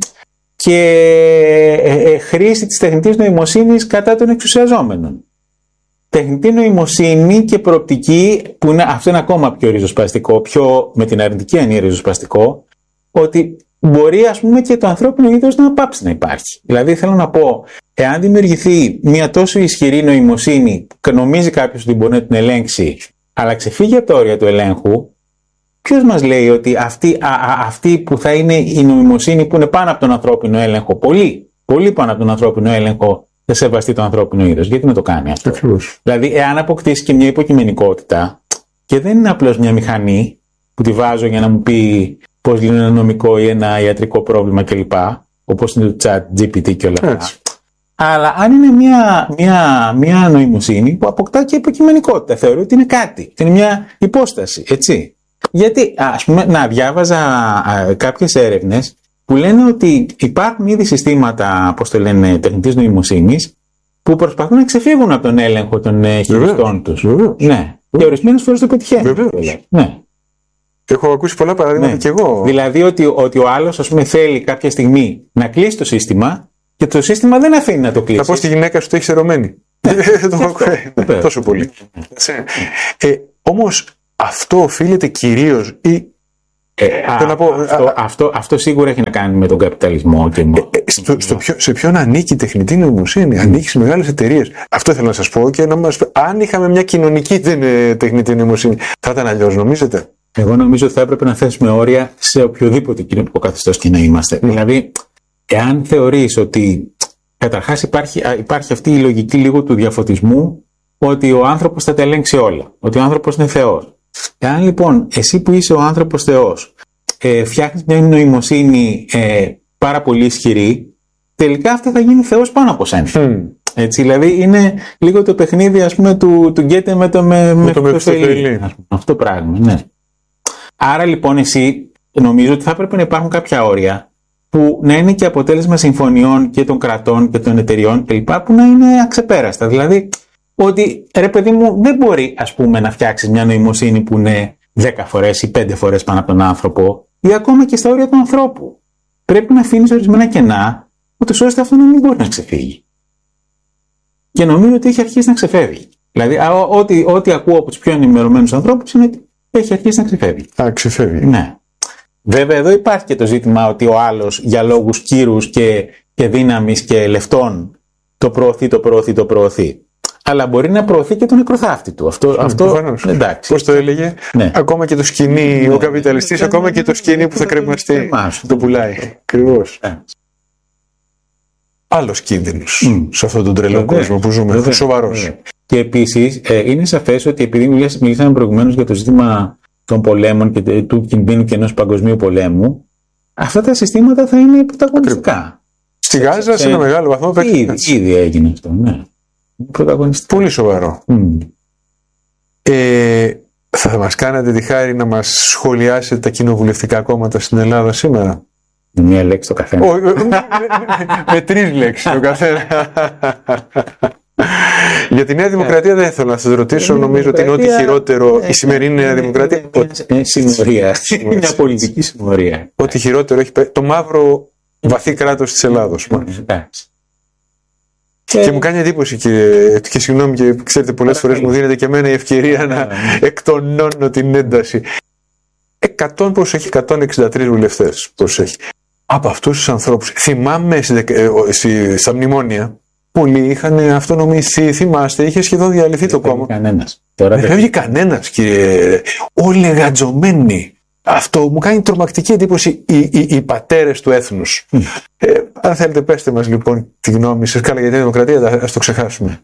και χρήση της τεχνητής νοημοσύνης κατά των εξουσιαζόμενων. Τεχνητή νοημοσύνη και προοπτική, που αυτό είναι ακόμα πιο ριζοσπαστικό, πιο με την αρνητική έννοια ριζοσπαστικό, ότι μπορεί, ας πούμε, και το ανθρώπινο είδος να πάψει να υπάρχει. Δηλαδή θέλω να πω, εάν δημιουργηθεί μια τόσο ισχυρή νοημοσύνη που νομίζει κάποιος ότι μπορεί να την ελέγξει, αλλά ξεφύγει από τα όρια του ελέγχου, ποιος μας λέει ότι αυτή που θα είναι η νοημοσύνη που είναι πάνω από τον ανθρώπινο έλεγχο, πολύ πάνω από τον ανθρώπινο έλεγχο, θα σεβαστεί το ανθρώπινο είδος? Γιατί να το κάνει αυτό? Ακριβώς. Δηλαδή, εάν αποκτήσει και μια υποκειμενικότητα και δεν είναι απλώς μια μηχανή που τη βάζω για να μου πει πώς λύνει ένα νομικό ή ένα ιατρικό πρόβλημα κλπ. Όπως είναι το chat GPT και όλα αυτά. Αλλά αν είναι μια νοημοσύνη που αποκτά και υποκειμενικότητα, θεωρώ ότι είναι κάτι, ότι είναι μια υπόσταση, έτσι. Γιατί, ας πούμε, διάβαζα κάποιες έρευνες που λένε ότι υπάρχουν ήδη συστήματα, πώς το λένε, τεχνητής νοημοσύνης, που προσπαθούν να ξεφύγουν από τον έλεγχο των χειριστών τους. Ναι. Και ορισμένες φορές το πετυχαίνουν. Ναι. Έχω ακούσει πολλά παραδείγματα κι εγώ. Δηλαδή ότι ο άλλος, ας πούμε, θέλει κάποια στιγμή να κλείσει το σύστημα και το σύστημα δεν αφήνει να το κλείσει. Θα πω στη γυναίκα σου το έχει ερωμένη. Τόσο πολύ. Όμως αυτό οφείλεται κυρίως αυτό σίγουρα έχει να κάνει με τον καπιταλισμό. Σε ποιον ανήκει η τεχνητή νοημοσύνη? Ανήκει σε μεγάλες εταιρείες. Αυτό ήθελα να σας πω και να μας... Αν είχαμε μια κοινωνική τεχνητή νοημοσύνη, θα ήταν αλλιώς, νομίζετε? Εγώ νομίζω ότι θα έπρεπε να θέσουμε όρια σε οποιοδήποτε κοινωνικό καθεστώς και να είμαστε. Δηλαδή, εάν θεωρείς ότι καταρχάς υπάρχει αυτή η λογική λίγο του διαφωτισμού, ότι ο άνθρωπος θα τα ελέγξει όλα, ότι ο άνθρωπος είναι Θεός. Εάν λοιπόν εσύ που είσαι ο άνθρωπος Θεός φτιάχνεις μια νοημοσύνη πάρα πολύ ισχυρή, τελικά αυτή θα γίνει Θεός πάνω από σένα. Έτσι, δηλαδή είναι λίγο το παιχνίδι, ας πούμε, του Γκέτε με το Μεφιστοφέλη. Αυτό το πράγμα, ναι. Άρα λοιπόν εσύ νομίζω ότι θα έπρεπε να υπάρχουν κάποια όρια που να είναι και αποτέλεσμα συμφωνιών και των κρατών και των εταιριών κλπ. Που να είναι αξεπέραστα. Δηλαδή ότι ρε παιδί μου δεν μπορεί, ας πούμε, να φτιάξεις μια νοημοσύνη που είναι 10 φορές ή 5 φορές πάνω από τον άνθρωπο ή ακόμα και στα όρια του ανθρώπου. Πρέπει να αφήνεις ορισμένα κενά, ούτως ώστε αυτό να μην μπορεί να ξεφύγει. Και νομίζω ότι έχει αρχίσει να ξεφεύγει. Δηλαδή, ό,τι ακούω από τους πιο ενημερωμένους ανθρώπους είναι ότι έχει αρχίσει να ξεφεύγει. Ξεφεύγει. Ναι. Βέβαια, εδώ υπάρχει και το ζήτημα ότι ο άλλος για λόγους κύρους και δύναμης και λεφτών το προωθεί. Αλλά μπορεί να προωθεί και τον νεκροθάφτη του. Αυτό εντάξει. Πώς το έλεγε? Ναι. Ακόμα και το σκηνή, ο καπιταλιστής, ακόμα και το σκηνή που θα κρεμαστεί, το πουλάει. Ακριβώς. Άλλος κίνδυνος σε αυτόν τον τρελό κόσμο που ζούμε. Σοβαρός. Και επίσης είναι σαφές ότι επειδή μιλήσαμε προηγουμένως για το ζήτημα των πολέμων και του κινδύνου και ενός παγκοσμίου πολέμου, αυτά τα συστήματα θα είναι πρωταγωνιστικά. Στη Γάζα σε ένα μεγάλο βαθμό ήδη έγινε αυτό, ναι. Πολύ σοβαρό. Θα μας κάνατε τη χάρη να μας σχολιάσετε τα κοινοβουλευτικά κόμματα στην Ελλάδα σήμερα? Με μία λέξη το καθένα. Με 3 λέξεις το καθένα. Για τη Νέα Δημοκρατία δεν θέλω να σας ρωτήσω. Νομίζω ότι είναι ό,τι χειρότερο η σημερινή Νέα Δημοκρατία. Συμμορία. Μια πολιτική συμμορία. Ό,τι χειρότερο έχει το μαύρο βαθύ κράτος της Ελλάδος. Και μου κάνει εντύπωση, κύριε, και συγγνώμη, και ξέρετε, πολλές φορές μου δίνεται και εμένα η ευκαιρία να εκτονώνω την ένταση. 163 βουλευτές προσέχει. Από αυτούς τους ανθρώπους, θυμάμαι στα μνημόνια, πολλοί είχαν αυτονομηθεί, θυμάστε, είχε σχεδόν διαλυθεί το κόμμα. Δεν φεύγει κανένας, κύριε. Όλοι γατζωμένοι. Αυτό μου κάνει τρομακτική εντύπωση, οι πατέρες του έθνους. Αν θέλετε, πέστε μας λοιπόν τη γνώμη σας. Καλά, για τη Δημοκρατία ας το ξεχάσουμε.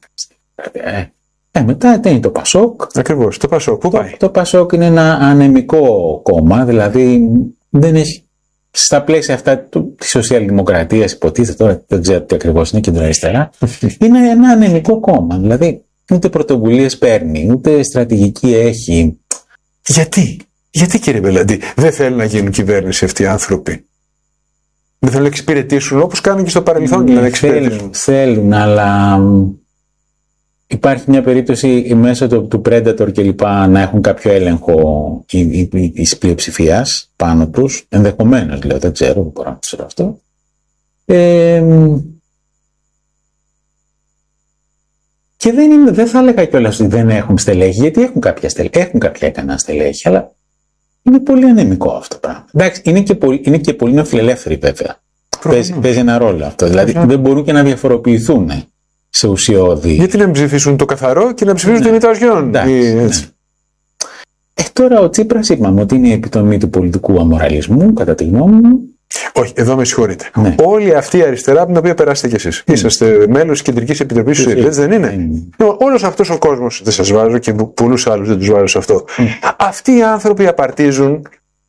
Μετά είναι το Πασόκ. Ακριβώς, το Πασόκ. Πού πάει? Το Πασόκ είναι ένα ανεμικό κόμμα, δηλαδή δεν έχει στα πλαίσια αυτά της σοσιαλδημοκρατίας, υποτίθεται, τώρα δεν ξέρω τι ακριβώς είναι, κεντροαριστερά. Είναι ένα ανεμικό κόμμα, δηλαδή ούτε πρωτοβουλίες παίρνει, ούτε στρατηγική έχει. Γιατί, κύριε Μπελαντή, δεν θέλουν να γίνουν κυβέρνηση αυτοί οι άνθρωποι? Δεν θέλουν να εξυπηρετήσουν όπως κάνουν και στο παρελθόν? Θέλουν, αλλά υπάρχει μια περίπτωση μέσω του Predator και λοιπά να έχουν κάποιο έλεγχο της πλειοψηφίας πάνω τους. Ενδεχομένως, λέω, δεν ξέρω, δεν μπορώ να ξέρω αυτό. Και δεν θα έλεγα κιόλας ότι δεν έχουν στελέχη, γιατί έχουν κάποια ικανά στελέχη, αλλά είναι πολύ ανεμικό αυτό το πράγμα. Εντάξει, είναι και πολύ νεοφιλελεύθεροι, βέβαια. Παίζει ένα ρόλο αυτό. Δηλαδή δεν μπορούν και να διαφοροποιηθούν σε ουσιώδη. Γιατί να μην ψηφίσουν το καθαρό και να ψηφίσουν την Ιταλιόν? Τώρα ο Τσίπρας είπαμε ότι είναι η επιτομή του πολιτικού αμοραλισμού, κατά τη γνώμη μου. Όχι, εδώ με συγχωρείτε. Όλη αυτή η αριστερά από την οποία περάσετε κι εσείς. Είσαστε μέλος της Κεντρικής Επιτροπής του ΣΥΡΙΖΑ, έτσι δεν είναι? Όλος αυτός ο κόσμος, δεν σας βάζω και πολλούς άλλους δεν τους βάζω σε αυτό. Αυτοί οι άνθρωποι απαρτίζουν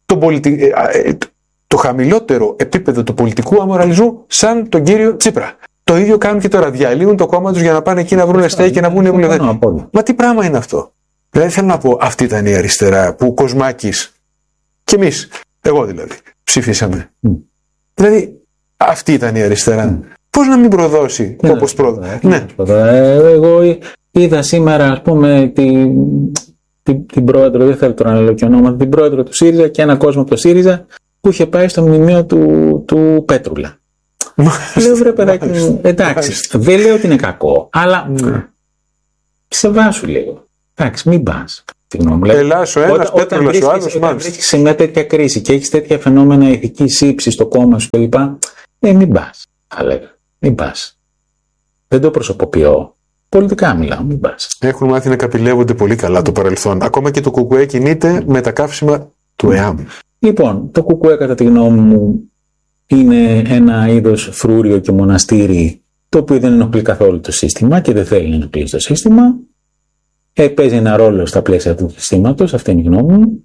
το χαμηλότερο επίπεδο του πολιτικού αμοραλισμού σαν τον κύριο Τσίπρα. Το ίδιο κάνουν και τώρα. Διαλύουν το κόμμα τους για να πάνε εκεί να βρουν στέκι και να βγουν βουλευτές. Μα τι πράγμα είναι αυτό? Δηλαδή θέλω να πω, αυτή ήταν η αριστερά που ο Κοσμάκης και εμείς, εγώ δηλαδή, ψηφίσαμε. Δηλαδή αυτή ήταν η αριστερά. Πώς να μην προδώσει όπως πρόδωσε? Εγώ είδα σήμερα, ας πούμε, την πρόεδρο, δεν θέλω τώρα να λέω και ονόματα, την πρόεδρο του ΣΥΡΙΖΑ και ένα κόσμο από το ΣΥΡΙΖΑ που είχε πάει στο μνημείο του Πέτρουλα. Λέω, βρε παιδάκι μου, εντάξει, δεν λέω ότι είναι κακό, αλλά σε βάσου λίγο. Εντάξει, μην πας. Ελλάς ο ένας, Πέτρολας ο άλλος. Όταν βρίσκεις σε μια τέτοια κρίση και έχεις τέτοια φαινόμενα ηθικής ύψης στο κόμμα σου κλπ. Μην πας. Μην πας. Δεν το προσωποποιώ. Πολιτικά μιλάω, μην πας. Έχουν μάθει να καπηλεύονται πολύ καλά το παρελθόν. Ακόμα και το ΚΚΕ κινείται με τα καύσιμα του ΕΑΜ. Λοιπόν, το ΚΚΕ κατά τη γνώμη μου είναι ένα είδος φρούριο και μοναστήρι το οποίο δεν ενοχλεί καθόλου το σύστημα και δεν θέλει να ενοχλήσει το σύστημα. Παίζει ένα ρόλο στα πλαίσια του συστήματος, αυτή είναι η γνώμη μου.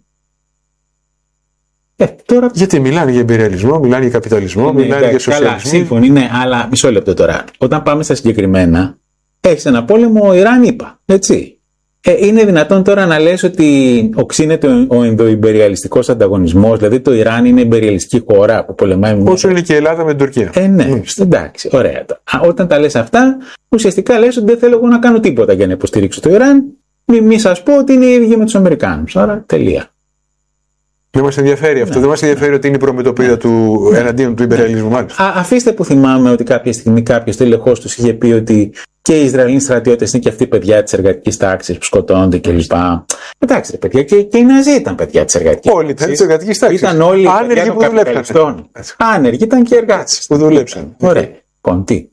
Τώρα... Γιατί μιλάνε για εμπειριαλισμό, μιλάνε για καπιταλισμό, μιλάνε για σοσιαλισμό. Καλά, σύμφωνοι, ναι, αλλά μισό λεπτό τώρα. Όταν πάμε στα συγκεκριμένα, έχεις ένα πόλεμο Ιράν-ΗΠΑ, έτσι. Είναι δυνατόν τώρα να λες ότι οξύνεται ο ενδοϊμπεριαλιστικός ανταγωνισμός, δηλαδή το Ιράν είναι εμπεριαλιστική χώρα που πολεμάει. Όσο είναι και η Ελλάδα με την Τουρκία. Ναι, εντάξει, ωραία. Όταν τα λες αυτά, ουσιαστικά λες ότι δεν θέλω εγώ να κάνω τίποτα για να υποστηρίξω το Ιράν, μη σας πω ότι είναι οι ίδιοι με τους Αμερικάνους. Άρα τελεία. Δεν μας ενδιαφέρει αυτό. Δεν μας ενδιαφέρει ότι είναι η προμετωπίδα του εναντίον του υπερρεαλισμού. Αφήστε που θυμάμαι ότι κάποια στιγμή κάποιος τελεχώς τους είχε πει ότι και οι Ισραηλοί στρατιώτες είναι και αυτοί παιδιά της εργατικής τάξης που σκοτώνονται κλπ. Εντάξει, ρε παιδιά, και οι Ναζί ήταν παιδιά της εργατικής τάξης. Όλοι ήταν της εργατικής τάξης. Ήταν όλοι άνεργοι που δουλέψαν. Άνεργοι ήταν και εργάτες που δουλέψαν. Ωραία. Λοιπόν, τι.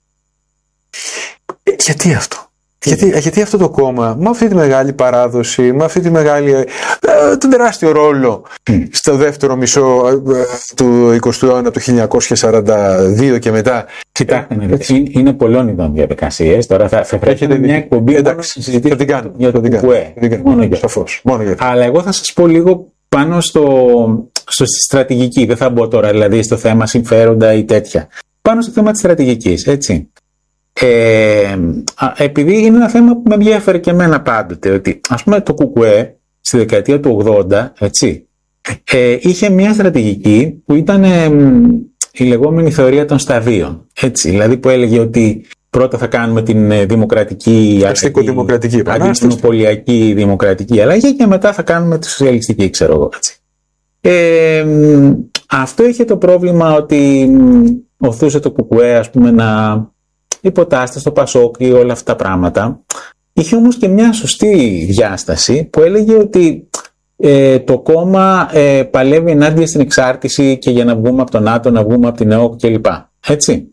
Γιατί αυτό. Γιατί αυτό το κόμμα, με αυτή τη μεγάλη παράδοση, με αυτή τη μεγάλη, τον τεράστιο ρόλο στο δεύτερο μισό του 20ου αιώνα, το 1942 και μετά. Κοιτάξτε, είναι πολλών ειδών διαδικασίες. Τώρα θα πρέπει μια εκπομπή να συζητήσουμε για το ΚΚΕ. Αλλά εγώ θα σας πω λίγο πάνω στη στρατηγική. Δεν θα μπω τώρα δηλαδή στο θέμα συμφέροντα ή τέτοια. Πάνω στο θέμα της στρατηγικής, έτσι. Επειδή είναι ένα θέμα που με ενδιαφέρει και εμένα πάντοτε, ότι ας πούμε το ΚΚΕ στη δεκαετία του 80, έτσι, είχε μια στρατηγική που ήταν η λεγόμενη θεωρία των σταδίων, έτσι, δηλαδή που έλεγε ότι πρώτα θα κάνουμε την δημοκρατική αστικο-δημοκρατική αντιμονοπολιακή δημοκρατική αλλαγή και μετά θα κάνουμε τη σοσιαλιστική, ξέρω εγώ, έτσι. Αυτό είχε το πρόβλημα ότι οθούσε το ΚΚΕ, ας πούμε, να υποτάσσεται στο Πασόκ ή όλα αυτά τα πράγματα. Είχε όμως και μια σωστή διάσταση που έλεγε ότι το κόμμα παλεύει ενάντια στην εξάρτηση και για να βγούμε από τον ΝΑΤΟ, να βγούμε από την ΕΟΚ κλπ. Έτσι.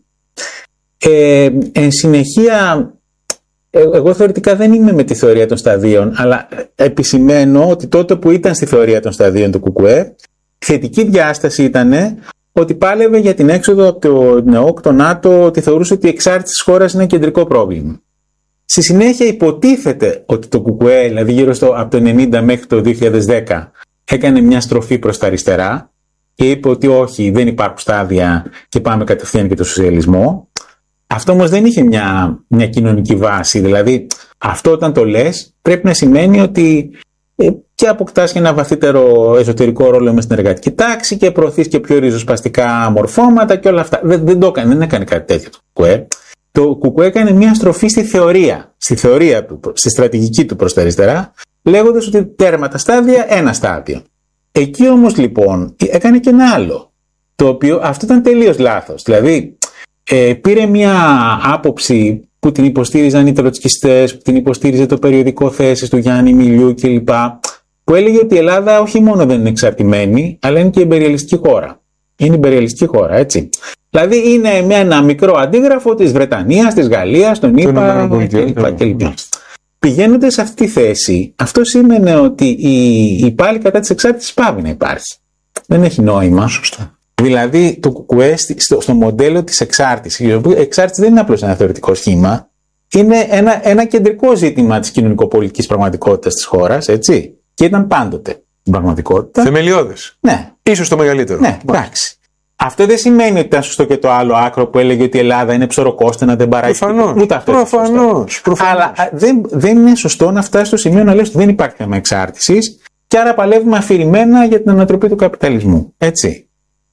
Εν συνεχεία, εγώ θεωρητικά δεν είμαι με τη θεωρία των σταδίων, αλλά επισημαίνω ότι τότε που ήταν στη θεωρία των σταδίων του ΚΚΕ, θετική διάσταση ήταν ότι πάλευε για την έξοδο από το ΝΕΟΚ, το ΝΑΤΟ, ότι θεωρούσε ότι η εξάρτηση της χώρας είναι κεντρικό πρόβλημα. Στη συνέχεια υποτίθεται ότι το ΚΚΕ, δηλαδή γύρω από το 1990 μέχρι το 2010, έκανε μια στροφή προς τα αριστερά και είπε ότι όχι, δεν υπάρχουν στάδια και πάμε κατευθείαν και το σοσιαλισμό. Αυτό όμως δεν είχε μια κοινωνική βάση. Δηλαδή αυτό όταν το λες πρέπει να σημαίνει ότι και αποκτάς και ένα βαθύτερο εσωτερικό ρόλο μες στην εργατική τάξη και προωθείς και πιο ριζοσπαστικά μορφώματα και όλα αυτά. Δεν έκανε κάτι τέτοιο το ΚΚΕ. Το ΚΚΕ έκανε μια στροφή στη θεωρία του, στη στρατηγική του προς τα αριστερά, λέγοντας ότι τέρμα τα στάδια, ένα στάδιο. Εκεί όμως λοιπόν έκανε και ένα άλλο, το οποίο αυτό ήταν τελείως λάθος. Δηλαδή πήρε μια άποψη που την υποστήριζαν οι τροτσκιστές, που την υποστήριζε το περιοδικό Θέσεις του Γιάννη Μιλιού κλπ. Που έλεγε ότι η Ελλάδα όχι μόνο δεν είναι εξαρτημένη, αλλά είναι και εμπεριαλιστική χώρα. Είναι εμπεριαλιστική χώρα, έτσι. Δηλαδή είναι με ένα μικρό αντίγραφο της Βρετανίας, της Γαλλίας, των ΗΠΑ κλπ. Πηγαίνοντας σε αυτή τη θέση, αυτό σημαίνει ότι η πάλι κατά της εξάρτησης πάβει να υπάρχει. Δεν έχει νόημα. Σωστά. Δηλαδή το ΚΚΕ στο μοντέλο της εξάρτησης, η εξάρτηση δεν είναι απλώς ένα θεωρητικό σχήμα, είναι ένα κεντρικό ζήτημα της κοινωνικοπολιτικής πραγματικότητας της χώρας, έτσι. Και ήταν πάντοτε την πραγματικότητα. Θεμελιώδες. Ναι. Ίσως το μεγαλύτερο. Ναι, εντάξει. Αυτό δεν σημαίνει ότι ήταν σωστό και το άλλο άκρο που έλεγε ότι η Ελλάδα είναι ψωροκόστενα, δεν παράγει. Προφανώς. Αλλά δεν είναι σωστό να φτάσει στο σημείο να λες ότι δεν υπάρχει θέμα εξάρτησης και άρα παλεύουμε αφηρημένα για την ανατροπή του καπιταλισμού. Έτσι.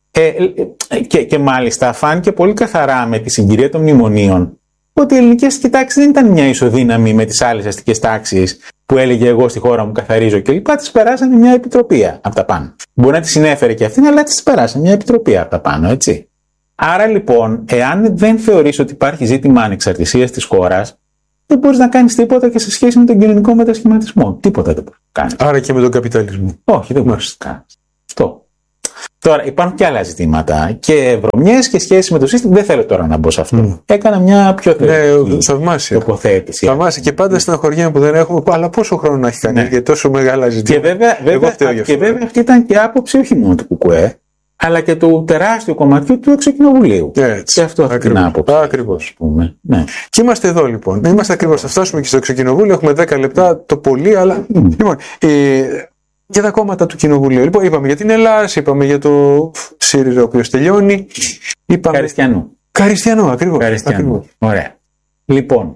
Και μάλιστα φάνηκε πολύ καθαρά με τη συγκυρία των μνημονίων ότι η ελληνική αστική τάξη δεν ήταν μια ισοδύναμη με τις άλλες αστικές τάξεις που έλεγε εγώ στη χώρα μου καθαρίζω κλπ. Τις περάσανε μια επιτροπία από τα πάνω. Μπορεί να τη συνέφερε και αυτήν, αλλά τις περάσανε μια επιτροπία από τα πάνω, έτσι. Άρα λοιπόν, εάν δεν θεωρείς ότι υπάρχει ζήτημα ανεξαρτησίας της χώρας, δεν μπορείς να κάνεις τίποτα και σε σχέση με τον κοινωνικό μετασχηματισμό. Τίποτα δεν μπορείς να κάνεις. Άρα και με τον καπιταλισμό. Όχι, δεν μπορείς να κάνεις. Αυτό. Τώρα υπάρχουν και άλλα ζητήματα και βρωμιές και σχέση με το σύστημα. Δεν θέλω τώρα να μπω σε αυτό. Έκανα μια πιο θαυμάσια τοποθέτηση. Θαυμάσια. Και πάντα στεναχωριέμαι που δεν έχουμε. Αλλά πόσο χρόνο να έχει κάνει για τόσο μεγάλα ζητήματα. Και βέβαια αυτή ήταν και άποψη όχι μόνο του ΚΚΕ, αλλά και του τεράστιου κομματιού του Εξωκοινοβουλίου. Και αυτό αυτή την άποψη. Ακριβώς. Ναι. Και είμαστε εδώ λοιπόν. Είμαστε ακριβώς. Θα φτάσουμε και στο Εξωκοινοβούλιο. Έχουμε 10 λεπτά το πολύ, αλλά. Λοιπόν, για τα κόμματα του Κοινοβουλίου. Λοιπόν, είπαμε για την Ελλάδα, είπαμε για το ΣΥΡΙΖΑ, ο οποίος τελειώνει. Καριστιανό, ακριβώς. Ωραία. Λοιπόν,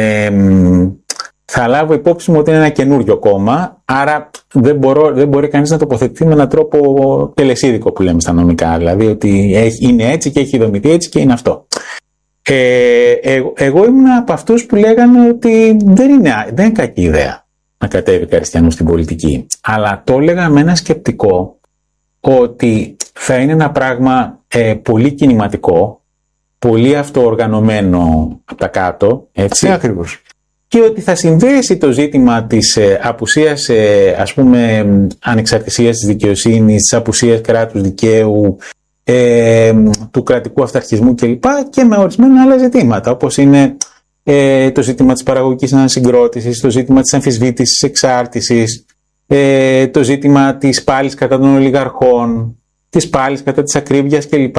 θα λάβω υπόψη μου ότι είναι ένα καινούριο κόμμα, άρα δεν μπορεί κανείς να τοποθετηθεί με έναν τρόπο τελεσίδικο που λέμε στα νομικά. Δηλαδή ότι είναι έτσι και έχει δομηθεί έτσι και είναι αυτό. Εγώ ήμουν από αυτούς που λέγανε ότι δεν είναι κακή ιδέα να κατέβει Καριστιανός στην πολιτική. Αλλά το έλεγα με ένα σκεπτικό ότι θα είναι ένα πράγμα πολύ κινηματικό, πολύ αυτοοργανωμένο από τα κάτω, έτσι. Ακριβώς. Και ότι θα συνδέσει το ζήτημα της απουσίας, ας πούμε, ανεξαρτησίας της δικαιοσύνης, της απουσίας κράτους δικαίου, του κρατικού αυταρχισμού κλπ. Και με ορισμένα άλλα ζητήματα, όπως είναι το ζήτημα της παραγωγικής ανασυγκρότησης, το ζήτημα της αμφισβήτησης της εξάρτησης, το ζήτημα της πάλης κατά των ολιγαρχών, της πάλης κατά της ακρίβειας κλπ.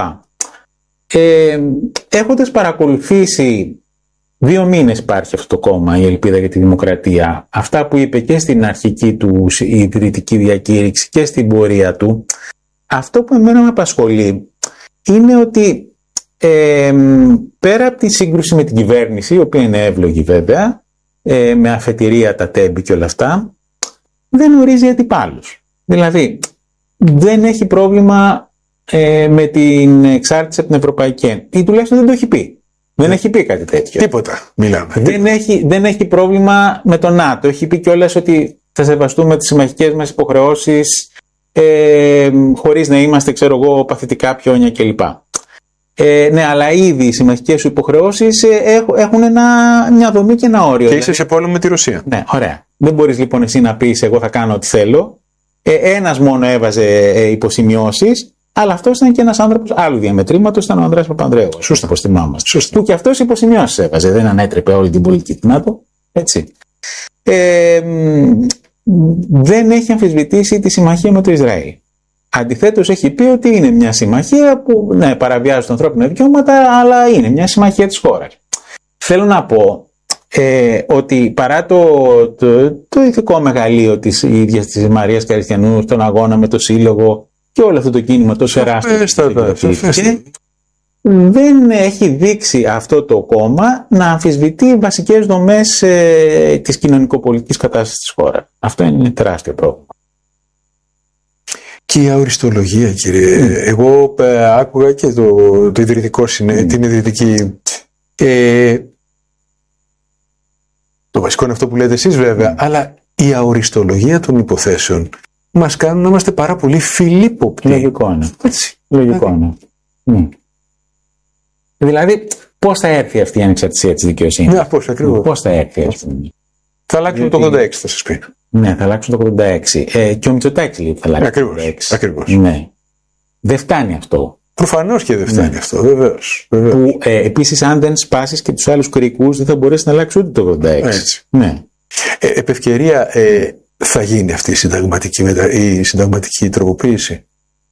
Έχοντας παρακολουθήσει 2 μήνες υπάρχει αυτό το κόμμα, η Ελπίδα για τη Δημοκρατία, αυτά που είπε και στην αρχική του ιδρυτική διακήρυξη και στην πορεία του, αυτό που εμένα με απασχολεί είναι ότι πέρα από τη σύγκρουση με την κυβέρνηση, η οποία είναι εύλογη βέβαια, με αφετηρία τα τέμπη και όλα αυτά, δεν ορίζει αντιπάλους. Δηλαδή, δεν έχει πρόβλημα με την εξάρτηση από την Ευρωπαϊκή Ένωση. Ή τουλάχιστον δεν το έχει πει. Δεν έχει πει κάτι τέτοιο. Τίποτα μιλάμε. Δεν έχει πρόβλημα με το ΝΑΤΟ. Έχει πει κιόλας ότι θα σεβαστούμε τις συμμαχικές μας υποχρεώσεις χωρίς να είμαστε, παθητικά πιόνια κλπ. Ναι, αλλά ήδη οι συμμαχικές σου υποχρεώσεις έχουν μια δομή και ένα όριο. Και είσαι σε πόλεμο με τη Ρωσία. Ναι, ωραία. Δεν μπορείς λοιπόν εσύ να πεις εγώ θα κάνω ό,τι θέλω. Ένας μόνο έβαζε υποσημειώσεις, αλλά αυτός ήταν και ένας άνθρωπος άλλου διαμετρήματος, ήταν ο Ανδρέας Παπανδρέου. Σωστά. Όπως θυμάμαστε. Που και αυτός υποσημειώσεις έβαζε, δεν ανέτρεπε όλη την πολιτική του ΝΑΤΟ. Έτσι. Δεν έχει αμφισβητήσει τη συμμαχία με το Ισραήλ. Αντιθέτως έχει πει ότι είναι μια συμμαχία που παραβιάζει τα ανθρώπινα δικαιώματα, αλλά είναι μια συμμαχία της χώρας. Θέλω να πω ότι παρά το ηθικό μεγαλείο της ίδιας της Μαρίας Καριστιανού στον αγώνα με το Σύλλογο και όλο αυτό το κίνημα τόσο τεράστιο, δεν έχει δείξει αυτό το κόμμα να αμφισβητεί βασικές δομές της κοινωνικοπολιτικής κατάστασης της χώρας. Αυτό είναι τεράστιο πρόβλημα. Και η αοριστολογία, κύριε. Εγώ άκουγα και το ιδρυτικό την ιδρυτική. Το βασικό είναι αυτό που λέτε εσείς βέβαια, αλλά η αοριστολογία των υποθέσεων μας κάνουν να είμαστε πάρα πολύ φιλίποπτοι. Λογικό είναι. Έτσι. Λογικό είναι. Δηλαδή, πώς θα έρθει αυτή η ανεξαρτησία της δικαιοσύνης. Ναι, πώς ακριβώς. Πώς θα έρθει αυτή. Θα αλλάξουν το 86, θα σας πει. Ναι, θα αλλάξουν το 86. Και ο Μητσοτάκης λέει ότι θα αλλάξει το 86. Ακριβώς. Ναι. Δεν φτάνει αυτό. Προφανώς και δεν φτάνει αυτό, βεβαίως. Που επίσης, αν δεν σπάσεις και τους άλλους κρίκους, δεν θα μπορέσει να αλλάξει ούτε το 86. Έτσι. Ναι. Επ' ευκαιρία, θα γίνει αυτή η συνταγματική τροποποίηση.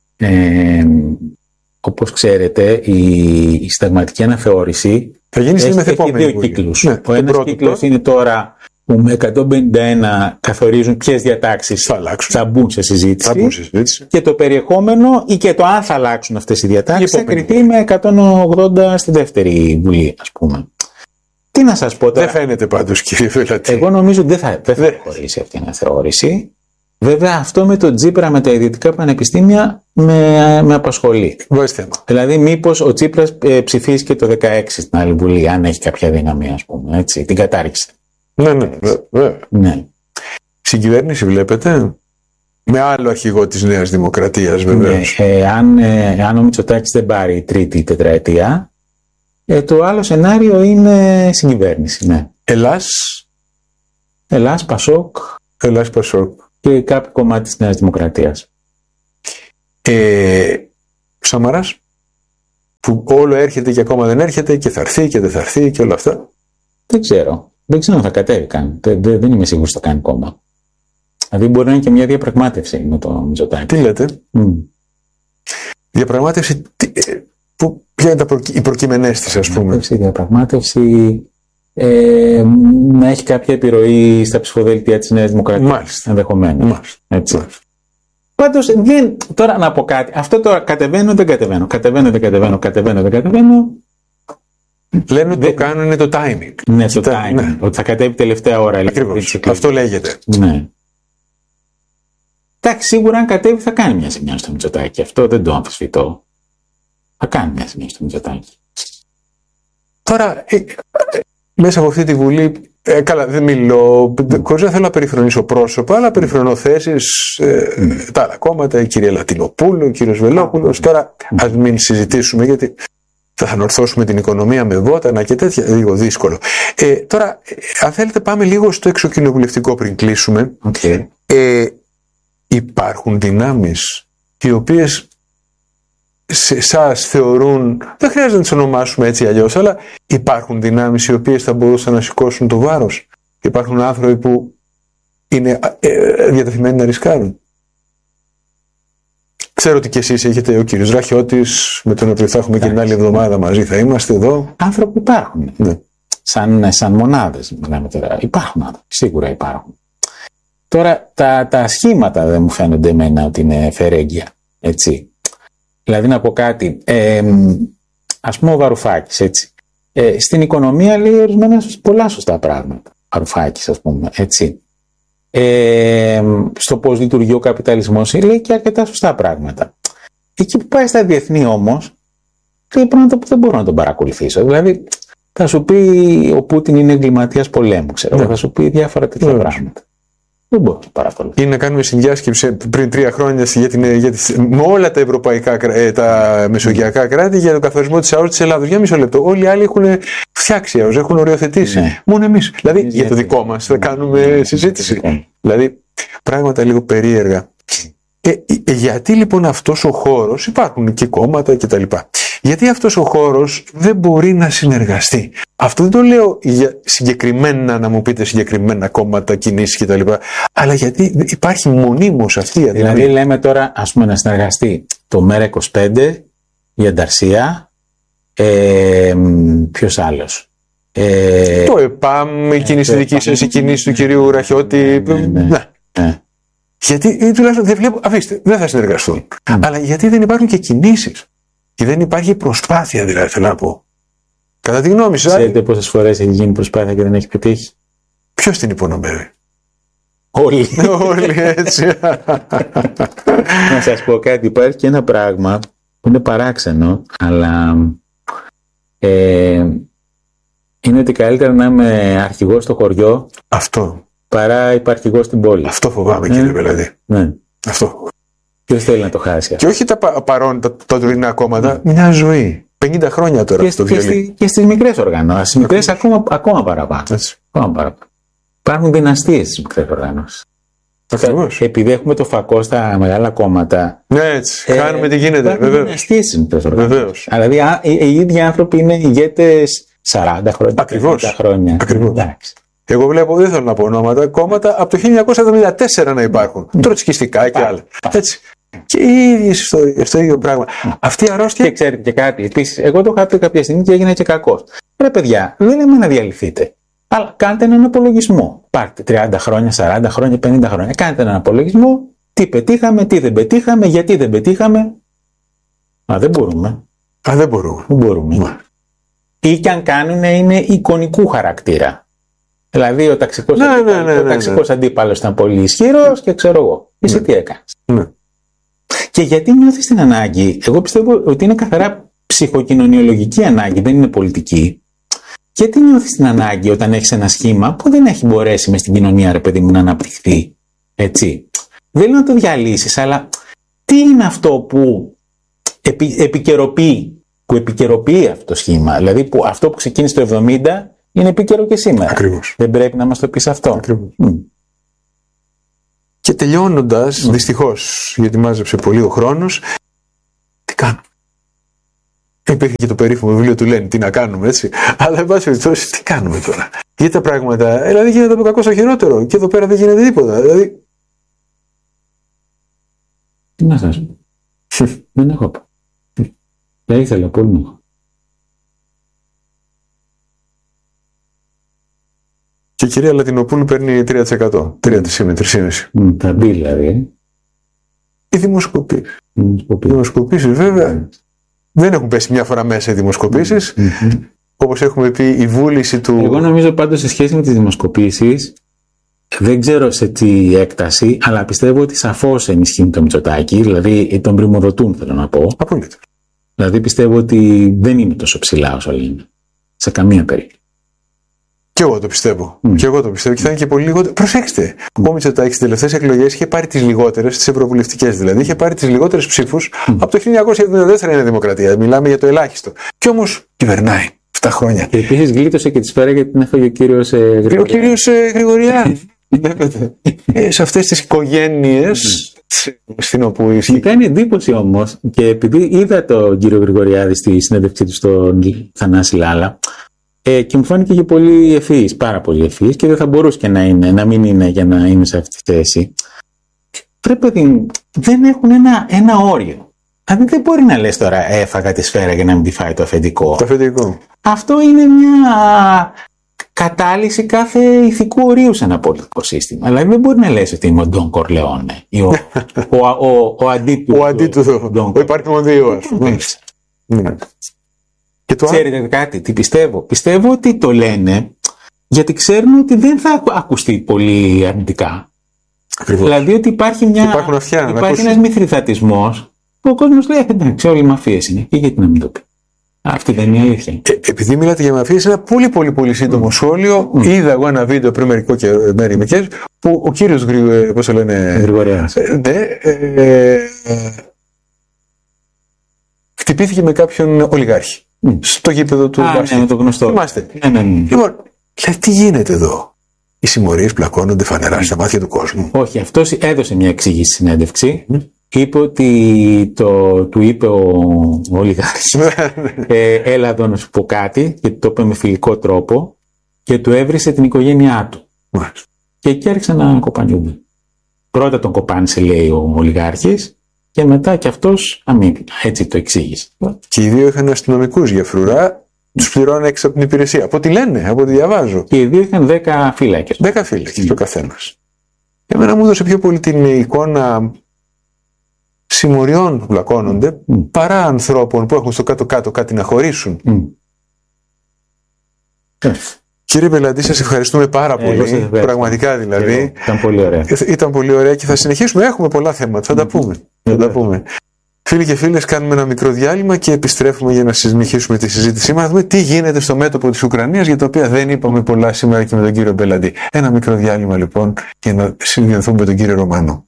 Όπως ξέρετε, η συνταγματική αναθεώρηση θα γίνει έχει 2 κύκλους. Ναι, ο ένας κύκλος είναι τώρα που με 151 καθορίζουν ποιες διατάξεις θα μπουν σε συζήτηση. Και το περιεχόμενο ή και το αν θα αλλάξουν αυτές οι διατάξεις θα κριθεί με 180 στη δεύτερη βουλή, ας πούμε. Τι να σας πω τώρα. Δεν φαίνεται πάντως, κύριε Βελατή. Εγώ νομίζω ότι δεν θα χωρίσει αυτή η αναθεώρηση. Βέβαια, αυτό με τον Τσίπρα, με τα ιδιωτικά πανεπιστήμια, με απασχολεί. Δηλαδή, μήπως ο Τσίπρας ψηφίσει και το 16 στην άλλη βουλή, αν έχει κάποια δύναμη, ας πούμε, έτσι, την κατάρριξη. Ναι. Συγκυβέρνηση βλέπετε, με άλλο αρχηγό της Νέας Δημοκρατίας, βεβαίως. Αν ο Μητσοτάκης δεν πάρει τρίτη τετραετία, Το άλλο σενάριο είναι συγκυβέρνηση, ναι. Ελλάς, Πασόκ και κάποιο κομμάτι της Νέας Δημοκρατίας. Σαμαράς, που όλο έρχεται και ακόμα δεν έρχεται και θα έρθει και δεν θα έρθει και όλα αυτά. Δεν ξέρω αν θα κατέβει καν. Δεν είμαι σίγουρος ότι θα κάνει κόμμα. Δηλαδή μπορεί να είναι και μια διαπραγμάτευση με το Μητσοτάκη. Τι λέτε? Διαπραγμάτευση, ποια είναι οι προκειμενές της, ας πούμε? Διαπραγμάτευση να έχει κάποια επιρροή στα ψηφοδέλτια της Νέας Δημοκρατίας. Μάλιστα. Ενδεχομένως. Έτσι. Πάντως, τώρα να πω κάτι. Αυτό τώρα κατεβαίνω, δεν κατεβαίνω. Λένε ότι το κάνουν είναι το timing. Ναι, το timing. Ναι. Ότι θα κατέβει τελευταία ώρα. Ακριβώς. Αυτό λέγεται. Ναι. Εντάξει, σίγουρα αν κατέβει θα κάνει μια ζημιά στο Μητσοτάκη. Αυτό δεν το αμφισβητώ. Θα κάνει μια ζημιά στο Μητσοτάκη. Τώρα, μέσα από αυτή τη Βουλή, καλά, δεν μιλώ, χωρίς να θέλω να περιφρονήσω πρόσωπα, αλλά περιφρονώ θέσεις, τα άλλα κόμματα, η κυρία Λατινοπούλου, ο κύριος Βελόπουλος. Τώρα, ας μην συζητήσουμε, γιατί θα ανορθώσουμε την οικονομία με βότανα και τέτοια, λίγο δύσκολο. Τώρα, αν θέλετε, πάμε λίγο στο εξοκοινοβουλευτικό πριν κλείσουμε. Okay. Υπάρχουν δυνάμεις οι οποίες σε εσάς θεωρούν, δεν χρειάζεται να τις ονομάσουμε έτσι αλλιώς, αλλά υπάρχουν δυνάμεις οι οποίες θα μπορούσαν να σηκώσουν το βάρος. Υπάρχουν άνθρωποι που είναι διατεθειμένοι να ρισκάρουν. Ξέρω ότι και εσείς έχετε, ο κύριος Ραχιώτης, με τον οποίο θα έχουμε και την άλλη εβδομάδα μαζί, θα είμαστε εδώ. Άνθρωποι υπάρχουν. Ναι. Σαν μονάδες μιλάμε τώρα. Υπάρχουν άνθρωποι, σίγουρα υπάρχουν. Τώρα τα σχήματα δεν μου φαίνονται εμένα ότι είναι φερέγγια, έτσι. Δηλαδή να πω κάτι, ας πούμε ο Βαρουφάκης, έτσι. Στην οικονομία λέει ορισμένα πολλά σωστά πράγματα. Βαρουφάκης, ας πούμε, έτσι. Στο πώς λειτουργεί ο καπιταλισμός λέει και αρκετά σωστά πράγματα. Εκεί που πάει στα διεθνή όμως, δεν μπορώ να τον παρακολουθήσω. Δηλαδή θα σου πει ο Πούτιν είναι εγκληματίας πολέμου, ξέρω. Θα σου πει διάφορα τέτοια πράγματα. Δεν μπορώ να παρακολουθήσω. Ή να κάνουμε συνδιάσκεψη πριν 3 χρόνια με όλα τα ευρωπαϊκά, τα μεσογειακά κράτη για τον καθορισμό της ΑΟΣ της Ελλάδος. Για μισό λεπτό. Όλοι οι άλλοι έχουν φτιάξει ΑΟΣ, έχουν οριοθετήσει. Ναι. Μόνο εμείς. Δηλαδή για το δικό μας θα κάνουμε συζήτηση. Δηλαδή πράγματα λίγο περίεργα. Γιατί λοιπόν αυτός ο χώρος, υπάρχουν και κόμματα κτλ. Γιατί αυτός ο χώρος δεν μπορεί να συνεργαστεί? Αυτό δεν το λέω για συγκεκριμένα, να μου πείτε συγκεκριμένα κόμματα, κινήσεις κτλ. Αλλά γιατί υπάρχει μονίμως αυτή η αδυναμία. Δηλαδή λέμε τώρα, ας πούμε, να συνεργαστεί το ΜΕΡΑ25, η Ανταρσία, ποιος άλλος? Το ΕΠΑΜ, η κίνηση δική σας, η κίνηση του κυρίου Ραχιώτη. Ναι. Γιατί τουλάχιστον δεν βλέπω, αφήστε, δεν θα συνεργαστούν. Αλλά γιατί δεν υπάρχουν και κινήσεις? Και δεν υπάρχει προσπάθεια, δηλαδή, θέλω να πω. Κατά τη γνώμη σας. Ξέρετε πόσες φορές έχει γίνει προσπάθεια και δεν έχει πετύχει? Ποιος την υπονομεύει? Όλοι. Όλοι, έτσι. Να σας πω κάτι, υπάρχει και ένα πράγμα που είναι παράξενο, αλλά είναι ότι καλύτερα να είμαι αρχηγός στο χωριό. Αυτό. Παρά υπαρχηγός στην πόλη. Αυτό φοβάμαι, κύριε Πελαδί. Ναι. Αυτό. Ποιος θέλει να το χάσει? Και όχι τα τωρινά κόμματα, μια ζωή. 50 χρόνια τώρα αυτό το βιολί. Και στις μικρές οργανώσεις. Στις μικρές ακόμα παραπάνω. Υπάρχουν δυναστείες στις μικρές οργανώσεις. Ακριβώς. Επειδή έχουμε το φακό στα μεγάλα κόμματα. Ναι, έτσι. Χάνουμε τι γίνεται. Βεβαίως. Δυναστείες στις μικρές οργανώσεις. Βεβαίως. Δηλαδή οι ίδιοι άνθρωποι είναι ηγέτες 40 χρόνια. Ακριβώς. 50 χρόνια. Ακριβώς. Εγώ βλέπω, δεν θέλω να πω ονόματα, κόμματα από το 1974 να υπάρχουν. Τροτσκιστικά και άλλα. Έτσι. Και οι ίδιες ιστορίες, το ίδιο πράγμα. Αυτή η αρρώστια. Και ξέρετε και κάτι. Επίσης, εγώ το είχα πει κάποια στιγμή και έγινα και κακός. Ρε παιδιά, δεν λέμε να διαλυθείτε. Αλλά κάντε έναν απολογισμό. Πάρτε 30 χρόνια, 40 χρόνια, 50 χρόνια. Κάντε έναν απολογισμό. Τι πετύχαμε, τι δεν πετύχαμε, γιατί δεν πετύχαμε. Δεν μπορούμε. Δεν μπορούμε. Ή και αν κάνουν είναι εικονικού χαρακτήρα. Δηλαδή ο ταξικός αντίπαλος ήταν πολύ ισχυρός και ξέρω εγώ. Εσύ τι έκανες? Ναι. Και γιατί νιώθεις την ανάγκη? Εγώ πιστεύω ότι είναι καθαρά ψυχοκοινωνιολογική ανάγκη, δεν είναι πολιτική. Γιατί νιώθεις την ανάγκη όταν έχεις ένα σχήμα που δεν έχει μπορέσει μες στην κοινωνία, ρε παιδί μου, να αναπτυχθεί? Έτσι. Δεν λέω να το διαλύσεις, αλλά τι είναι αυτό που επικαιροποιεί που επικαιροποιεί αυτό το σχήμα. Δηλαδή που αυτό που ξεκίνησε το 70 είναι επίκαιρο και σήμερα. Ακριβώς. Δεν πρέπει να μας το πεις αυτό. Ακριβώς. Και τελειώνοντας, δυστυχώς, γιατί μάζεψε πολύ ο χρόνος, τι κάνουμε. Υπήρχε και το περίφημο βιβλίο του Λένιν, τι να κάνουμε, έτσι. Αλλά εν πάση περιπτώσει, τι κάνουμε τώρα. Γιατί τα πράγματα, δηλαδή γίνεται από κακό στο χειρότερο. Και εδώ πέρα δεν γίνεται τίποτα. Δηλαδή. Τι να σας πω. Δεν έχω. Δεν ήθελα πολύ να έχω. Και η κυρία Λατινοπούλου παίρνει 3%. 3,5%. Θα μπει δηλαδή. Οι δημοσκοπήσεις βέβαια. Δεν έχουν πέσει μια φορά μέσα οι δημοσκοπήσεις. Όπως έχουμε πει, η βούληση του. Εγώ νομίζω πάντως σε σχέση με τις δημοσκοπήσεις, δεν ξέρω σε τι έκταση, αλλά πιστεύω ότι σαφώς ενισχύουν το Μητσοτάκη, δηλαδή τον πρημοδοτούν, θέλω να πω. Απόλυτα. Δηλαδή πιστεύω ότι δεν είναι τόσο ψηλά όσο λένε. Σε καμία περίπτωση. Και εγώ το πιστεύω. Και εγώ το πιστεύω. Και θα είναι και πολύ λιγότερο. Προσέξτε. Ο Μητσοτάκης στις τελευταίες εκλογές είχε πάρει τις λιγότερες, τις ευρωβουλευτικές δηλαδή, είχε πάρει τις λιγότερες ψήφους από το 1974 είναι δημοκρατία. Μιλάμε για το ελάχιστο. Και όμως κυβερνάει 7 χρόνια. Και επίσης γλίτωσε και τη σφαίρα γιατί την έφαγε ο κύριος Γρηγοριάδη. Ο κύριος Γρηγοριάδη. Σε αυτές τις οικογένειες στην όπου ισχύει. Μου κάνει εντύπωση όμως, και επειδή είδα τον κύριο Γρηγοριάδη στη συνέντευξή του στον Θανάση Λάλα, και μου φάνηκε και πολύ ευφυής, πάρα πολύ ευφυής, και δεν θα μπορούσε και να μην είναι για να είναι σε αυτή τη θέση. Πρέπει, δεν έχουν ένα όριο. Δηλαδή δεν μπορεί να λες τώρα έφαγα τη σφαίρα για να μην τη φάει το αφεντικό. Το αφεντικό. Αυτό είναι μια κατάλυση κάθε ηθικού ορίου σε ένα πολιτικό σύστημα. Δηλαδή δεν μπορεί να λες ότι είμαι ο Ντον Κορλεόνε ή ο αντίτου. Ο υπαριθμόν 2, ας πούμε. Ξέρετε κάτι, τι πιστεύω. Πιστεύω ότι το λένε γιατί ξέρουν ότι δεν θα ακουστεί πολύ αρνητικά. Ακριβώς. Δηλαδή ότι υπάρχει ένας μυθριδατισμός που ο κόσμος λέει εντάξει, όλοι οι μαφίες είναι. Και γιατί να μην το πει. Αυτή δεν είναι η αλήθεια. Επειδή μιλάτε για μαφίες, ένα πολύ σύντομο σχόλιο. Είδα εγώ ένα βίντεο πριν μερικό καιρό που ο κύριος Γρηγοριάδης χτυπήθηκε με κάποιον ολιγάρχη. Στο γήπεδο του μπάσκετ. Ναι, με το γνωστό. Θυμάστε. Ναι. Λοιπόν, τι γίνεται εδώ. Οι συμμορίες πλακώνονται φανερά στα μάτια του κόσμου. Όχι, αυτός έδωσε μια εξήγηση συνέντευξη. Είπε ότι του είπε ο ολιγάρχης έλα εδώ να σου πω κάτι, και το είπε με φιλικό τρόπο και του έβρισε την οικογένειά του. Και εκεί άρχισαν να κοπανιούνται. Πρώτα τον κοπάνισε, λέει, ο ολιγάρχης, και μετά και αυτός αμήνυνα. Έτσι το εξήγησε. Και οι δύο είχαν αστυνομικούς για φρουρά, τους πληρώνουν έξω από την υπηρεσία. Από ό,τι λένε, από ό,τι διαβάζω. Και οι δύο είχαν 10 φύλακες. 10 φύλακες ο καθένας. Εμένα μου έδωσε πιο πολύ την εικόνα συμμοριών που πλακώνονται παρά ανθρώπων που έχουν στο κάτω-κάτω κάτι να χωρίσουν. Κύριε Μπελαντή, σας ευχαριστούμε πάρα πολύ. Πραγματικά δηλαδή. Ήταν πολύ ωραία. Ήταν πολύ ωραία και θα συνεχίσουμε. Έχουμε πολλά θέματα. Θα τα πούμε. Φίλοι και φίλες, κάνουμε ένα μικρό διάλειμμα και επιστρέφουμε για να συνεχίσουμε τη συζήτησή μας. Να δούμε τι γίνεται στο μέτωπο της Ουκρανίας, για το οποίο δεν είπαμε πολλά σήμερα και με τον κύριο Μπελαντή. Ένα μικρό διάλειμμα λοιπόν για να συνδυαθούμε με τον κύριο Ρωμανό.